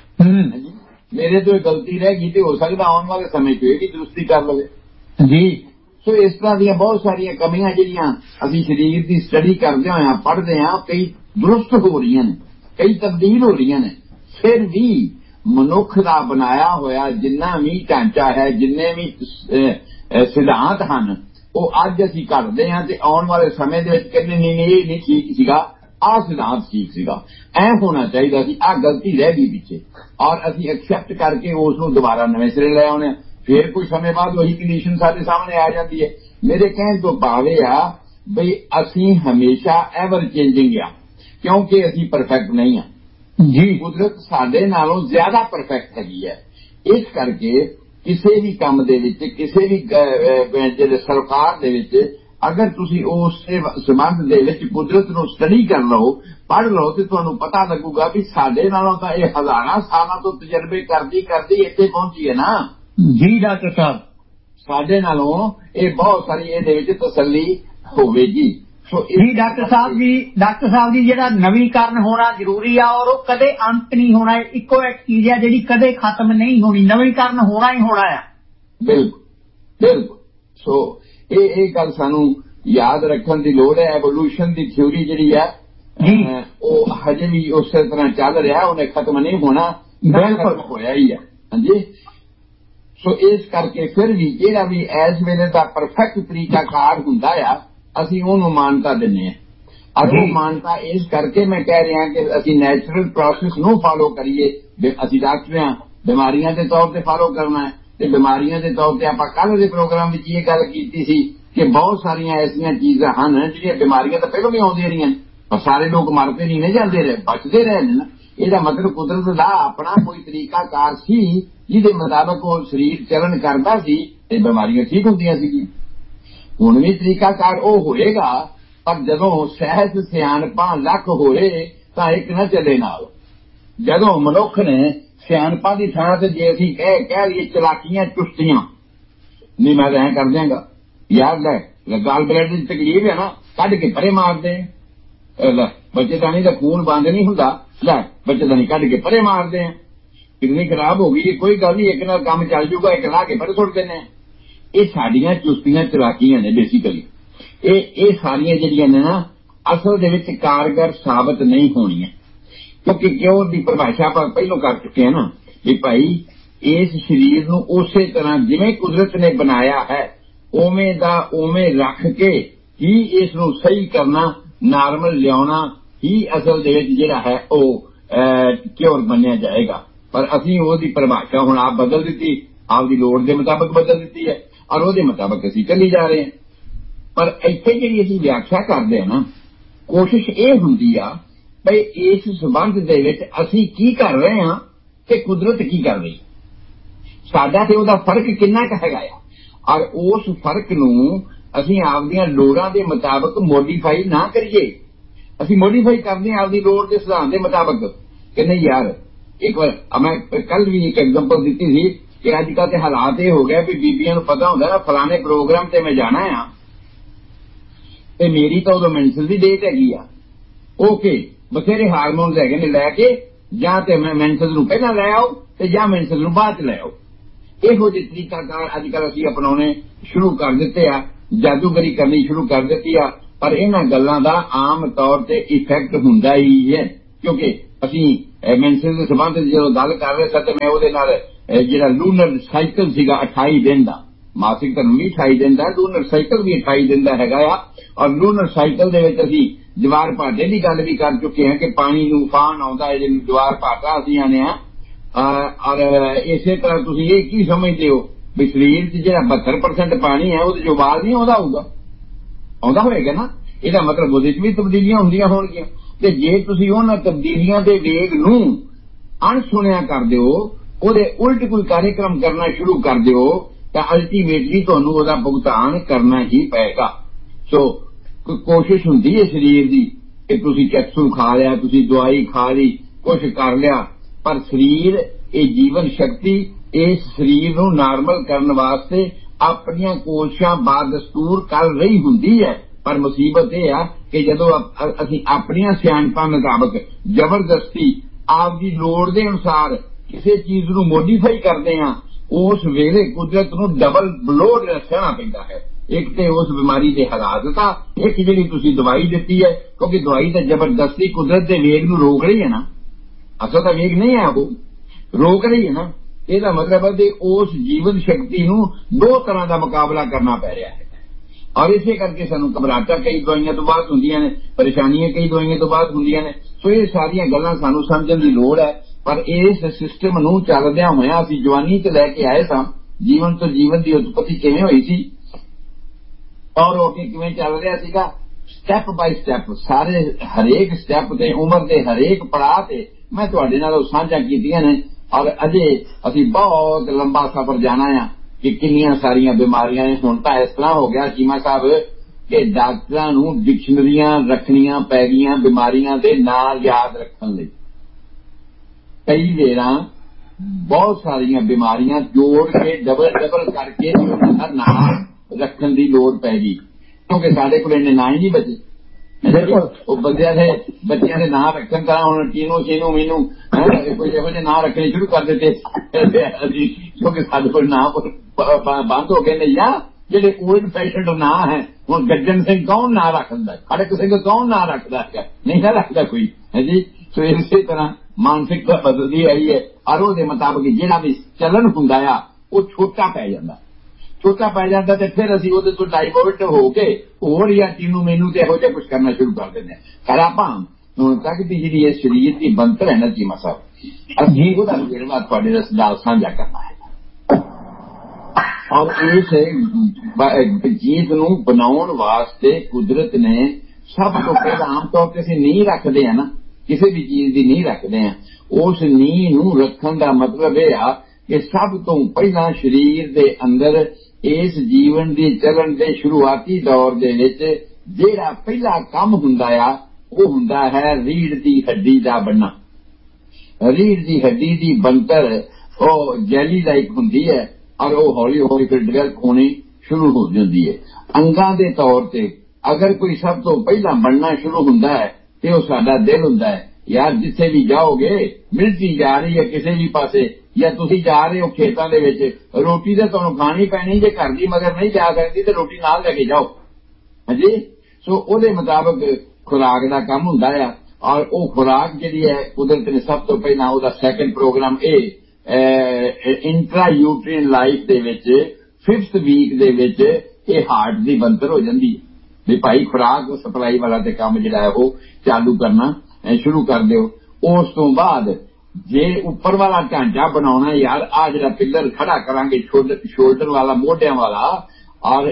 ਮੇਰੇ ਤੋਂ ਇਹ ਗਲਤੀ ਰਹਿ ਗਈ ਤੇ ਹੋ ਸਕਦਾ ਆਉਣ ਵਾਲੇ ਸਮੇਂ 'ਚ ਇਹ ਵੀ ਦਰੁਸਤੀ ਕਰ ਲਵੇ ਜੀ। ਸੋ ਇਸ ਤਰ੍ਹਾਂ ਦੀਆਂ ਬਹੁਤ ਸਾਰੀਆਂ ਕਮੀਆਂ ਜਿਹੜੀਆਂ ਅਸੀਂ ਸਰੀਰ ਦੀ ਸਟੱਡੀ ਕਰਦੇ ਹੋਇਆ ਪੜ੍ਹਦੇ ਹਾਂ, ਕਈ ਦਰੁਸਤ ਹੋ ਰਹੀਆਂ ਨੇ, ਕਈ ਤਬਦੀਲ ਹੋ ਰਹੀਆਂ ਨੇ। ਫਿਰ ਵੀ ਮਨੁੱਖ ਦਾ ਬਣਾਇਆ ਹੋਇਆ ਜਿੰਨਾ ਵੀ ਢਾਂਚਾ ਹੈ, ਜਿੰਨੇ ਵੀ ਸਿਧਾਂਤ ਹਨ, ਉਹ ਅੱਜ ਅਸੀਂ ਕਰਦੇ ਹਾਂ ਤੇ ਆਉਣ ਵਾਲੇ ਸਮੇਂ ਦੇ ਵਿੱਚ ਕਹਿੰਦੇ ਨਹੀਂ ਇਹ ਨਹੀਂ ਠੀਕ ਸੀਗਾ, ਆਹ ਸਿਧਾਂਤ ਠੀਕ ਸੀਗਾ, ਐ ਹੋਣਾ ਚਾਹੀਦਾ ਸੀ, ਆਹ ਗਲਤੀ ਰਹਿ ਗਈ ਪਿੱਛੇ। ਔਰ ਅਸੀਂ ਐਕਸੈਪਟ ਕਰਕੇ ਉਸ ਨੂੰ ਦੁਬਾਰਾ ਨਵੇਂ ਸਿਰੇ ਲੈ ਆਉਣੇ। ਫਿਰ ਕੋਈ ਸਮੇਂ ਬਾਅਦ ਉਹੀ ਕੰਡੀਸ਼ਨ ਸਾਡੇ ਸਾਹਮਣੇ ਆ ਜਾਂਦੀ ਹੈ। ਮੇਰੇ ਕਹਿਣ ਤੋਂ ਭਾਵ ਇਹ ਆ ਬਈ ਅਸੀਂ ਹਮੇਸ਼ਾ ਐਵਰ ਚੇਂਜਿੰਗ ਆ, ਕਿਉਂਕਿ ਅਸੀਂ ਪਰਫੈਕਟ ਨਹੀਂ ਹਾਂ ਜੀ। ਕੁਦਰਤ ਸਾਡੇ ਨਾਲੋਂ ਜ਼ਿਆਦਾ ਪਰਫੈਕਟ ਹੈਗੀ ਹੈ। ਇਸ ਕਰਕੇ ਕਿਸੇ ਵੀ ਕੰਮ ਦੇ ਵਿੱਚ, ਕਿਸੇ ਵੀ ਜਿਹੜੇ ਸਰਕਾਰ ਦੇ ਵਿੱਚ ਅਗਰ ਤੁਸੀਂ ਉਸ ਸੰਬੰਧ ਦੇ ਵਿੱਚ ਕੁਦਰਤ ਨੂੰ ਸਟੱਡੀ ਕਰ ਲਓ, ਪੜ੍ਹ ਲਓ, ਤੇ ਤੁਹਾਨੂੰ ਪਤਾ ਲੱਗੂਗਾ ਵੀ ਸਾਡੇ ਨਾਲੋਂ ਤਾਂ ਇਹ ਹਜ਼ਾਰਾਂ ਸਾਲਾਂ ਤੋਂ ਤਜਰਬੇ ਕਰਦੀ ਕਰਦੀ ਇੱਥੇ ਪਹੁੰਚੀ ਹੈ ਨਾ ਜੀ ਡਾਕਟਰ ਸਾਹਿਬ। ਸਾਡੇ ਨਾਲੋਂ ਇਹ ਬਹੁਤ ਸਾਰੀ ਇਹਦੇ ਵਿੱਚ ਤਸੱਲੀ ਹੋਵੇਗੀ। ਜੀ ਡਾਕਟਰ ਸਾਹਿਬ ਜੀ ਜਿਹੜਾ ਨਵੀਕਰਨ ਹੋਣਾ ਜ਼ਰੂਰੀ ਆ ਔਰ ਉਹ ਕਦੇ ਅੰਤ ਨਹੀਂ ਹੋਣਾ। ਇੱਕੋ ਇੱਕ ਚੀਜ਼ ਆ ਜਿਹੜੀ ਕਦੇ ਖਤਮ ਨਹੀਂ ਹੋਣੀ, ਨਵੀਕਰਨ ਹੋਣਾ ਹੀ ਹੋਣਾ ਆ। ਬਿਲਕੁਲ ਬਿਲਕੁਲ। ਸੋ ਇਹ ਗੱਲ ਸਾਨੂੰ ਯਾਦ ਰੱਖਣ ਦੀ ਲੋੜ ਹੈ। ਐਵੋਲੂਸ਼ਨ ਦੀ ਥਿਊਰੀ ਜਿਹੜੀ ਹੈ ਉਹ ਹਜੇ ਵੀ ਉਸੇ ਤਰ੍ਹਾਂ ਚੱਲ ਰਿਹਾ, ਉਹਨੇ ਖਤਮ ਨਹੀਂ ਹੋਣਾ, ਬਿਲਕੁਲ ਹੋਇਆ ਹੀ ਹੈ। ਹਾਂਜੀ, ਸੋ ਇਸ ਕਰਕੇ ਫਿਰ ਵੀ ਜਿਹੜਾ ਵੀ ਇਸ ਵੇਲੇ ਦਾ ਪਰਫੈਕਟ ਤਰੀਕਾਕਾਰ ਹੁੰਦਾ ਆ, ਅਸੀਂ ਉਹਨੂੰ ਮਾਨਤਾ ਦਿੰਦੇ ਹਾਂ। ਔਰ ਉਹ ਮਾਨਤਾ ਇਸ ਕਰਕੇ ਮੈਂ ਕਹਿ ਰਿਹਾ ਕਿ ਅਸੀਂ ਨੈਚੁਰਲ ਪ੍ਰੋਸੈਸ ਨੂੰ ਫਾਲੋ ਕਰੀਏ। ਅਸੀਂ ਡਾਕਟਰ ਹਾਂ, ਬਿਮਾਰੀਆਂ ਦੇ ਤੌਰ ਤੇ ਫਾਲੋ ਕਰਨਾ ਹੈ। ਤੇ ਬਿਮਾਰੀਆਂ ਦੇ ਤੌਰ ਤੇ ਆਪਾਂ ਕੱਲ੍ਹ ਦੇ ਪ੍ਰੋਗਰਾਮ ਵਿੱਚ ਇਹ ਗੱਲ ਕੀਤੀ ਸੀ ਕਿ ਬਹੁਤ ਸਾਰੀਆਂ ਐਸੀਆਂ ਚੀਜ਼ਾਂ ਹਨ ਜਿਹੜੀਆਂ ਬਿਮਾਰੀਆਂ ਤਾਂ ਪਹਿਲਾਂ ਵੀ ਆਉਂਦੀਆਂ ਰਹੀਆਂ, ਪਰ ਸਾਰੇ ਲੋਕ ਮਰਦੇ ਨਹੀਂ ਨੇ, ਜਾਂਦੇ ਰਹੇ, ਬਚਦੇ ਰਹੇ ਨੇ ਨਾ। ਇਹਦਾ ਮਤਲਬ ਕੁਦਰਤ ਦਾ ਆਪਣਾ ਕੋਈ ਤਰੀਕਾਕਾਰ ਸੀ ਜਿਹਦੇ ਮੁਤਾਬਕ ਉਹ ਸਰੀਰ ਚੱਲਣ ਕਰਦਾ ਸੀ ਤੇ ਬਿਮਾਰੀਆਂ ਠੀਕ ਹੁੰਦੀਆਂ ਸੀਗੀਆਂ। ਹੁਣ ਵੀ ਤਰੀਕਾਕਾਰ ਉਹ ਹੋਏਗਾ, ਪਰ ਜਦੋਂ ਸਹਿਜ ਸਿਆਣਪਾਂ ਲੱਖ ਹੋਏ ਤਾਂ ਇੱਕ ਨਾ ਚੱਲੇ ਨਾਲ। ਜਦੋਂ ਮਨੁੱਖ ਨੇ ਸਿਆਣਪਾਂ ਦੀ ਥਾਂ ਤੇ ਜੇ ਅਸੀਂ ਕਹਿ ਲਈਏ ਚਲਾਕੀਆਂ ਚੁਸਤੀਆਂ, ਨਹੀਂ ਮੈਂ ਐਂ ਕਰ ਦਿਆਂਗਾ ਯਾਰ, ਲੈ ਗਾਲ ਬਲੈਡ ਦੀ ਤਕਲੀਫ ਹੈ ਨਾ, ਕੱਢ ਕੇ ਪਰੇ ਮਾਰਦੇ, ਬੱਚੇਦਾਨੀ ਦਾ ਖੂਨ ਬੰਦ ਨਹੀਂ ਹੁੰਦਾ, ਲੈ ਬੱਚੇਦਾਨੀ ਕੱਢ ਕੇ ਪਰੇ ਮਾਰਦੇ ਆ, ਕਿਡਨੀ ਖਰਾਬ ਹੋ ਗਈ, ਕੋਈ ਗੱਲ ਨਹੀਂ, ਇੱਕ ਨਾਲ ਕੰਮ ਚੱਲ ਜੂਗਾ, ਇੱਕ ਲਾ ਕੇ ਪਰੇ ਸੁੱਟ ਦਿੰਦੇ ਆ। ਇਹ ਸਾਡੀਆਂ ਚੁਸਤੀਆਂ ਚਲਾਕੀਆਂ ਨੇ ਬੇਸਿਕਲੀ। ਇਹ ਸਾਰੀਆਂ ਜਿਹੜੀਆਂ ਨੇ ਨਾ ਅਸਲ ਦੇ ਵਿੱਚ ਕਾਰਗਰ ਸਾਬਤ ਨਹੀਂ ਹੋਣੀਆਂ, ਕਿਉਂਕਿ ਕਿਉਂ ਦੀ ਪਰਿਭਾਸ਼ਾ ਆਪਾਂ ਪਹਿਲਾਂ ਕਰ ਚੁੱਕੇ ਹਾਂ ਨਾ ਵੀ ਭਾਈ ਇਸ ਸਰੀਰ ਨੂੰ ਉਸੇ ਤਰ੍ਹਾਂ ਜਿਵੇਂ ਕੁਦਰਤ ਨੇ ਬਣਾਇਆ ਹੈ ਉਵੇਂ ਦਾ ਉਵੇਂ ਰੱਖ ਕੇ ਹੀ ਇਸ ਨੂੰ ਸਹੀ ਕਰਨਾ, ਨਾਰਮਲ ਲਿਆਉਣਾ ਹੀ ਅਸਲ ਦੇ ਵਿੱਚ ਜਿਹੜਾ ਹੈ ਉਹ ਕਿਉਰ ਮੰਨਿਆ ਜਾਏਗਾ। ਪਰ ਅਸੀਂ ਉਹਦੀ ਪਰਿਭਾਸ਼ਾ ਹੁਣ ਆਪ ਬਦਲ ਦਿੱਤੀ, ਆਪਦੀ ਲੋੜ ਦੇ ਮੁਤਾਬਕ ਬਦਲ ਦਿੱਤੀ ਹੈ, ਔਰ ਉਹਦੇ ਮੁਤਾਬਕ ਅਸੀਂ ਚੱਲੀ ਜਾ ਰਹੇ ਹਾਂ। ਪਰ ਇੱਥੇ ਜਿਹੜੀ ਅਸੀਂ ਵਿਆਖਿਆ ਕਰਦੇ ਹਾਂ ਨਾ, ਕੋਸ਼ਿਸ਼ ਇਹ ਹੁੰਦੀ ਆ ਬਈ ਇਸ ਸੰਬੰਧ ਦੇ ਵਿੱਚ ਅਸੀਂ ਕੀ ਕਰ ਰਹੇ ਹਾਂ ਤੇ ਕੁਦਰਤ ਕੀ ਕਰ ਰਹੀ, ਸਾਡਾ ਤੇ ਉਹਦਾ ਫਰਕ ਕਿੰਨਾ ਕੁ ਹੈਗਾ ਆ। ਔਰ ਉਸ ਫਰਕ ਨੂੰ ਅਸੀਂ ਆਪਦੀਆਂ ਲੋੜਾਂ ਦੇ ਮੁਤਾਬਕ ਮੋਡੀਫਾਈ ਨਾ ਕਰੀਏ। ਅਸੀਂ ਮੋਡੀਫਾਈ ਕਰਦੇ ਹਾਂ ਆਪਦੀ ਲੋੜ ਦੇ ਸਿਧਾਂਤ ਦੇ ਮੁਤਾਬਕ ਕਿ ਨਹੀਂ ਯਾਰ। ਇੱਕ ਵਾਰ ਮੈਂ ਕੱਲ ਵੀ ਇੱਕ ਐਗਜ਼ਾਮਪਲ ਦਿੱਤੀ ਸੀ ਕਿ ਅੱਜ ਕੱਲ੍ਹ ਤੇ ਹਾਲਾਤ ਇਹ ਹੋ ਗਿਆ ਵੀ ਬੀਬੀਆਂ ਨੂੰ ਪਤਾ ਹੁੰਦਾ ਨਾ ਫਲਾਣੇ ਪ੍ਰੋਗਰਾਮ ਤੇ ਮੈਂ ਜਾਣਾ ਆ ਤੇ ਮੇਰੀ ਤਾਂ ਉਦੋਂ ਮੈਂਸਲ ਦੀ ਡੇਟ ਹੈਗੀ ਆ, ਓਕੇ ਬਥੇਰੇ ਹਾਰਮੋਨਸ ਹੈਗੇ ਨੇ, ਲੈ ਕੇ ਜਾਂ ਤੇ ਮੈਂ ਮੈਂਸਲ ਨੂੰ ਪਹਿਲਾਂ ਲੈ ਆਓ ਤੇ ਜਾਂ ਮੈਂਸਲ ਨੂੰ ਬਾਅਦ ਚ ਲੈ ਆਓ। ਇਹੋ ਜਿਹੇ ਤਰੀਕਾਕਾਰ ਅੱਜ ਕੱਲ੍ਹ ਅਸੀਂ ਅਪਣਾਉਣੇ ਸ਼ੁਰੂ ਕਰ ਦਿੱਤੇ ਆ, ਜਾਦੂਗਰੀ ਕਰਨੀ ਸ਼ੁਰੂ ਕਰ ਦਿੱਤੀ ਆ। ਪਰ ਇਹਨਾਂ ਗੱਲਾਂ ਦਾ ਆਮ ਤੌਰ ਤੇ ਇਫੈਕਟ ਹੁੰਦਾ ਹੀ ਹੈ, ਕਿਉਂਕਿ ਅਸੀਂ ਮੈਂਸਸ ਦੇ ਸੰਬੰਧ ਜਦੋਂ ਗੱਲ ਕਰ ਰਿਹਾ ਸੀ ਤੇ ਮੈਂ ਉਹਦੇ ਨਾਲ ਜਿਹੜਾ ਲੂਨਰ ਸਾਈਕਲ ਸੀਗਾ 28 ਦਿਨ ਦਾ, ਮਾਸਿਕ ਧਰਮ ਵੀ 28 ਦਿਨ ਦਾ, ਲੂਨਰ ਸਾਈਕਲ ਵੀ 28 ਦਿਨ ਦਾ ਹੈਗਾ ਆ। ਔਰ ਲੂਨਰ ਸਾਈਕਲ ਦੇ ਵਿੱਚ ਅਸੀਂ ਜਵਾਰ ਭਾਟੇ ਦੀ ਗੱਲ ਵੀ ਕਰ ਚੁੱਕੇ ਹਾਂ ਕਿ ਪਾਣੀ ਨੂੰ ਉਫਾਨ ਆਉਂਦਾ ਹੈ ਜਿਹਨੂੰ ਜਵਾਰ ਭਾਟਾ ਅਸੀਂ ਆਨੇ ਆ। ਔਰ ਇਸੇ ਤਰ੍ਹਾਂ ਤੁਸੀਂ ਇਹ ਕੀ ਸਮਝਦੇ ਹੋ ਵੀ ਸਰੀਰ 'ਚ ਜਿਹੜਾ 72% ਪਾਣੀ ਹੈ ਉਹਦੇ 'ਚ ਉਬਾਲ ਨਹੀਂ ਆਉਂਦਾ ਹੋਊਗਾ? ਆਉਂਦਾ ਹੋਏਗਾ ਨਾ। ਇਹਦਾ ਮਤਲਬ ਉਹਦੇ 'ਚ ਵੀ ਤਬਦੀਲੀਆਂ ਹੁੰਦੀਆਂ ਹੋਣਗੀਆਂ। ਤੇ ਜੇ ਤੁਸੀਂ ਉਹਨਾਂ ਤਬਦੀਲੀਆਂ ਦੇ ਵੇਗ ਨੂੰ ਅਣਸੁਣਿਆ ਕਰ ਦਿਓ, ਉਹਦੇ ਉਲਟ ਕੋਈ ਕਾਰਜਕ੍ਰਮ ਕਰਨਾ ਸ਼ੁਰੂ ਕਰ ਦਿਓ ਤਾਂ ਅਲਟੀਮੇਟਲੀ ਤੁਹਾਨੂੰ ਉਹਦਾ ਭੁਗਤਾਨ ਕਰਨਾ ਹੀ ਪਏਗਾ। ਸੋ ਕੋਸ਼ਿਸ਼ ਹੁੰਦੀ ਹੈ ਸਰੀਰ ਦੀ ਕਿ ਤੁਸੀਂ ਕੈਪਸੂਲ ਖਾ ਲਿਆ, ਤੁਸੀਂ ਦਵਾਈ ਖਾ ਲਈ, ਕੁਛ ਕਰ ਲਿਆ, ਪਰ ਸਰੀਰ ਇਹ ਜੀਵਨ ਸ਼ਕਤੀ ਇਸ ਸਰੀਰ ਨੂੰ ਨਾਰਮਲ ਕਰਨ ਵਾਸਤੇ ਆਪਣੀਆਂ ਕੋਸ਼ਿਸ਼ਾਂ ਬਾਦਸਤੂਰ ਕਰ ਰਹੀ ਹੁੰਦੀ ਹੈ। ਪਰ ਮੁਸੀਬਤ ਇਹ ਆ ਕਿ ਜਦੋਂ ਅਸੀਂ ਆਪਣੀਆਂ ਸਿਆਣਪਾਂ ਮੁਤਾਬਕ ਜ਼ਬਰਦਸਤੀ ਆਪਦੀ ਲੋੜ ਦੇ ਅਨੁਸਾਰ ਕਿਸੇ ਚੀਜ਼ ਨੂੰ ਮੋਡੀਫਾਈ ਕਰਦੇ ਹਾਂ, ਉਸ ਵੇਲੇ ਕੁਦਰਤ ਨੂੰ ਡਬਲ ਬਲੋ ਸਹਿਣਾ ਪੈਂਦਾ ਹੈ। ਇੱਕ ਤੇ ਉਸ ਬਿਮਾਰੀ ਦੇ ਹਾਲਾਤ ਦਾ, ਇੱਕ ਜਿਹੜੀ ਤੁਸੀਂ ਦਵਾਈ ਦਿੱਤੀ ਹੈ, ਕਿਉਂਕਿ ਦਵਾਈ ਤਾਂ ਜ਼ਬਰਦਸਤੀ ਕੁਦਰਤ ਦੇ ਵੇਗ ਨੂੰ ਰੋਕ ਰਹੀ ਹੈ ਨਾ, ਅਸਲ ਦਾ ਵੇਗ ਨਹੀਂ ਹੈ, ਉਹ ਰੋਕ ਰਹੀ ਹੈ ਨਾ। ਇਹਦਾ ਮਤਲਬ ਹੈ ਕਿ ਉਸ ਜੀਵਨ ਸ਼ਕਤੀ ਨੂੰ ਦੋ ਤਰ੍ਹਾਂ ਦਾ ਮੁਕਾਬਲਾ ਕਰਨਾ ਪੈ ਰਿਹਾ ਹੈ। ਔਰ ਇਸੇ ਕਰਕੇ ਸਾਨੂੰ ਘਬਰਾਹਟਾਂ ਕਈ ਦਵਾਈਆਂ ਤੋਂ ਬਾਅਦ ਹੁੰਦੀਆਂ ਨੇ, ਪਰੇਸ਼ਾਨੀਆਂ ਕਈ ਦਵਾਈਆਂ ਤੋਂ ਬਾਅਦ ਹੁੰਦੀਆਂ ਨੇ। ਸੋ ਇਹ ਸਾਰੀਆਂ ਗੱਲਾਂ ਸਾਨੂੰ ਸਮਝਣ ਦੀ ਲੋੜ ਹੈ। ਪਰ ਇਸ ਸਿਸਟਮ ਨੂੰ ਚੱਲਦਿਆਂ ਹੋਇਆਂ ਅਸੀਂ ਜਵਾਨੀ 'ਚ ਲੈ ਕੇ ਆਏ ਸਾਂ। ਜੀਵਨ ਤੋਂ ਜੀਵਨ ਦੀ ਉਤਪਤੀ ਕਿਵੇਂ ਹੋਈ ਸੀ ਔਰ ਉਹ ਕਿਵੇਂ ਚੱਲ ਰਿਹਾ ਸੀਗਾ, ਸਟੈਪ ਬਾਈ ਸਟੈਪ, ਸਾਰੇ ਹਰੇਕ ਸਟੈਪ ਤੇ ਉਮਰ ਦੇ ਹਰੇਕ ਪੜਾਅ ਤੇ ਮੈਂ ਤੁਹਾਡੇ ਨਾਲ ਉਹ ਸਾਂਝਾ ਕੀਤੀਆਂ ਨੇ। ਔਰ ਅਜੇ ਅਸੀਂ ਬਹੁਤ ਲੰਬਾ ਸਫ਼ਰ ਜਾਣਾ ਆ ਕਿ ਕਿੰਨੀਆਂ ਸਾਰੀਆਂ ਬਿਮਾਰੀਆਂ ਨੇ। ਹੁਣ ਤਾਂ ਇਸ ਤਰ੍ਹਾਂ ਹੋ ਗਿਆ ਚੀਮਾ ਸਾਹਿਬ ਕਿ ਡਾਕਟਰਾਂ ਨੂੰ ਡਿਕਸ਼ਨਰੀਆਂ ਰੱਖਣੀਆਂ ਪੈ ਗਈਆਂ ਬਿਮਾਰੀਆਂ ਦੇ ਨਾਂ ਯਾਦ ਰੱਖਣ ਲਈ। ਕਈ ਵੇਰਾਂ ਬਹੁਤ ਸਾਰੀਆਂ ਬਿਮਾਰੀਆਂ ਜੋੜ ਕੇ ਡਬਲ ਕਰਕੇ ਉਹਦਾ ਨਾਂ ਰੱਖਣ ਦੀ ਲੋੜ ਪੈ ਗਈ, ਕਿਉਂਕਿ ਸਾਡੇ ਕੋਲ ਇੰਨੇ ਨਾਂ ਹੀ ਨਹੀਂ ਬਚੇ। ਉਹ ਬੱਚਿਆਂ ਦੇ ਨਾਂ ਰੱਖਣ ਤਾਂ ਹੁਣ ਚੀਨੂ ਚੀਨੂ ਮੀਨੂ ਕੋਈ ਇਹੋ ਜਿਹੇ ਨਾਂ ਰੱਖਣੇ ਸ਼ੁਰੂ ਕਰ ਦਿੱਤੇ ਅਸੀਂ, ਕਿਉਂਕਿ ਸਾਡੇ ਕੋਲ ਨਾਂ ਬੰਦ ਹੋ ਗਏ ਨੇ। ਜਾਂ ਜਿਹੜੇ ਓਲਡ ਫੈਸ਼ਨਡ ਨਾਂ ਹੈ, ਹੁਣ ਗੱਜਣ ਸਿੰਘ ਕੌਣ ਨਾਂ ਰੱਖਦਾ, ਖੜਕ ਸਿੰਘ ਕੌਣ ਨਾਂ ਰੱਖਦਾ ਹੈ, ਨਹੀਂ ਨਾ ਰੱਖਦਾ ਕੋਈ ਹੈ ਜੀ। ਸੋ ਇਸੇ ਤਰ੍ਹਾਂ ਮਾਨਸਿਕਤਾ ਬਦਲਦੀ ਆਈ ਹੈ ਔਰ ਉਹਦੇ ਮੁਤਾਬਕ ਜਿਹੜਾ ਵੀ ਚੱਲਣ ਹੁੰਦਾ ਆ ਉਹ ਛੋਟਾ ਪੈ ਜਾਂਦਾ ਤੇ ਫਿਰ ਅਸੀਂ ਉਹਦੇ ਤੋਂ ਡਾਈਵਰਟ ਹੋ ਕੇ ਹੋਰ ਜਾਂ ਚੀਨੂ ਮੈਨੂੰ ਤੇ ਇਹੋ ਜਿਹਾ ਕੁਝ ਕਰਨਾ ਸ਼ੁਰੂ ਕਰ ਦਿੰਦੇ ਹਾਂ। ਪਰ ਆਪਾਂ ਹੁਣ ਤੱਕ ਦੀ ਜਿਹੜੀ ਇਹ ਸਰੀਰ ਦੀ ਬਣਤਰ ਹੈ ਨਾ ਚੀਮਾ ਸਾਹਿਬ, ਅਸੀਂ ਉਹਦਾ ਵੇਰਵਾ ਤੁਹਾਡੇ ਨਾਲ ਸਾਂਝਾ ਕਰਨਾ ਹੈ। ਔਰ ਇਸ ਚੀਜ਼ ਨੂੰ ਬਣਾਉਣ ਵਾਸਤੇ ਕੁਦਰਤ ਨੇ ਸਭ ਤੋਂ ਪਹਿਲਾਂ ਆਮ ਤੌਰ ਤੇ ਅਸੀਂ ਨੀਂਹ ਰੱਖਦੇ ਹਾਂ ਨਾ, ਕਿਸੇ ਵੀ ਚੀਜ਼ ਦੀ ਨੀਂਹ ਰੱਖਦੇ ਹਾਂ। ਉਸ ਨੀਂਹ ਨੂੰ ਰੱਖਣ ਦਾ ਮਤਲਬ ਇਹ ਆ ਕਿ ਸਭ ਤੋਂ ਪਹਿਲਾਂ ਸਰੀਰ ਦੇ ਅੰਦਰ ਇਸ ਜੀਵਨ ਦੀ ਚੱਲਣ ਦੇ ਸ਼ੁਰੂਆਤੀ ਦੌਰ ਦੇ ਵਿੱਚ ਜਿਹੜਾ ਪਹਿਲਾ ਕੰਮ ਹੁੰਦਾ ਆ ਉਹ ਹੁੰਦਾ ਹੈ ਰੀੜ੍ਹ ਦੀ ਹੱਡੀ ਦਾ ਬਣਨਾ। ਰੀੜ੍ਹ ਦੀ ਹੱਡੀ ਦੀ ਬਣਤਰ ਉਹ ਜੈਲੀ ਲਾਈਕ ਹੁੰਦੀ ਹੈ ਔਰ ਉਹ ਹੌਲੀ ਹੌਲੀ ਫਿਰ ਡਿਵੈਲਪ ਹੋਣੀ ਸ਼ੁਰੂ ਹੋ ਜਾਂਦੀ ਹੈ। ਅੰਗਾਂ ਦੇ ਤੌਰ ਤੇ ਅਗਰ ਕੋਈ ਸਭ ਤੋਂ ਪਹਿਲਾਂ ਬਣਨਾ ਸ਼ੁਰੂ ਹੁੰਦਾ ਹੈ ਤੇ ਉਹ ਸਾਡਾ ਦਿਲ ਹੁੰਦਾ ਹੈ। ਯਾਰ ਜਿੱਥੇ ਵੀ ਜਾਓਗੇ, ਮਿਲਟਰੀ ਜਾ ਰਹੀ ਹੈ ਕਿਸੇ ਵੀ ਪਾਸੇ, ਜਾਂ ਤੁਸੀਂ ਜਾ ਰਹੇ ਹੋ ਖੇਤਾਂ ਦੇ ਵਿੱਚ, ਰੋਟੀ ਤਾਂ ਤੁਹਾਨੂੰ ਖਾਣੀ ਪੈਣੀ, ਜੇ ਘਰ ਦੀ ਮਗਰ ਨਹੀਂ ਜਾ ਸਕਦੀ ਤੇ ਰੋਟੀ ਨਾਲ ਲੈ ਕੇ ਜਾਓ ਹਾਂਜੀ। ਸੋ ਉਹਦੇ ਮੁਤਾਬਕ ਖੁਰਾਕ ਦਾ ਕੰਮ ਹੁੰਦਾ ਆ ਔਰ ਉਹ ਖੁਰਾਕ ਜਿਹੜੀ ਹੈ ਕੁਦਰਤ ਨੇ ਸਭ ਤੋਂ ਪਹਿਲਾਂ ਉਹਦਾ ਸੈਕੰਡ ਪ੍ਰੋਗਰਾਮ ਇਹ ਇੰਟਰਾ ਯੂਟਰੀਨ ਲਾਈਫ ਦੇ ਵਿੱਚ 5th ਵੀਕ ਦੇ ਵਿੱਚ ਇਹ ਹਾਰਟ ਦੀ ਬਣਤਰ ਹੋ ਜਾਂਦੀ ਹੈ ਵੀ ਭਾਈ ਖੁਰਾਕ ਸਪਲਾਈ ਵਾਲਾ ਤੇ ਕੰਮ ਜਿਹੜਾ ਹੈ ਉਹ ਚਾਲੂ ਕਰਨਾ ਸ਼ੁਰੂ ਕਰ ਦਿਓ। ਉਸ ਤੋਂ ਬਾਅਦ ਜੇ ਉੱਪਰ ਵਾਲਾ ਢਾਂਚਾ ਬਣਾਉਣਾ, ਯਾਰ ਆ ਜਿਹੜਾ ਪਿੱਲਰ ਖੜਾ ਕਰਾਂਗੇ ਸ਼ੋਲਡਰ ਵਾਲਾ, ਮੋਢਿਆਂ ਵਾਲਾ, ਔਰ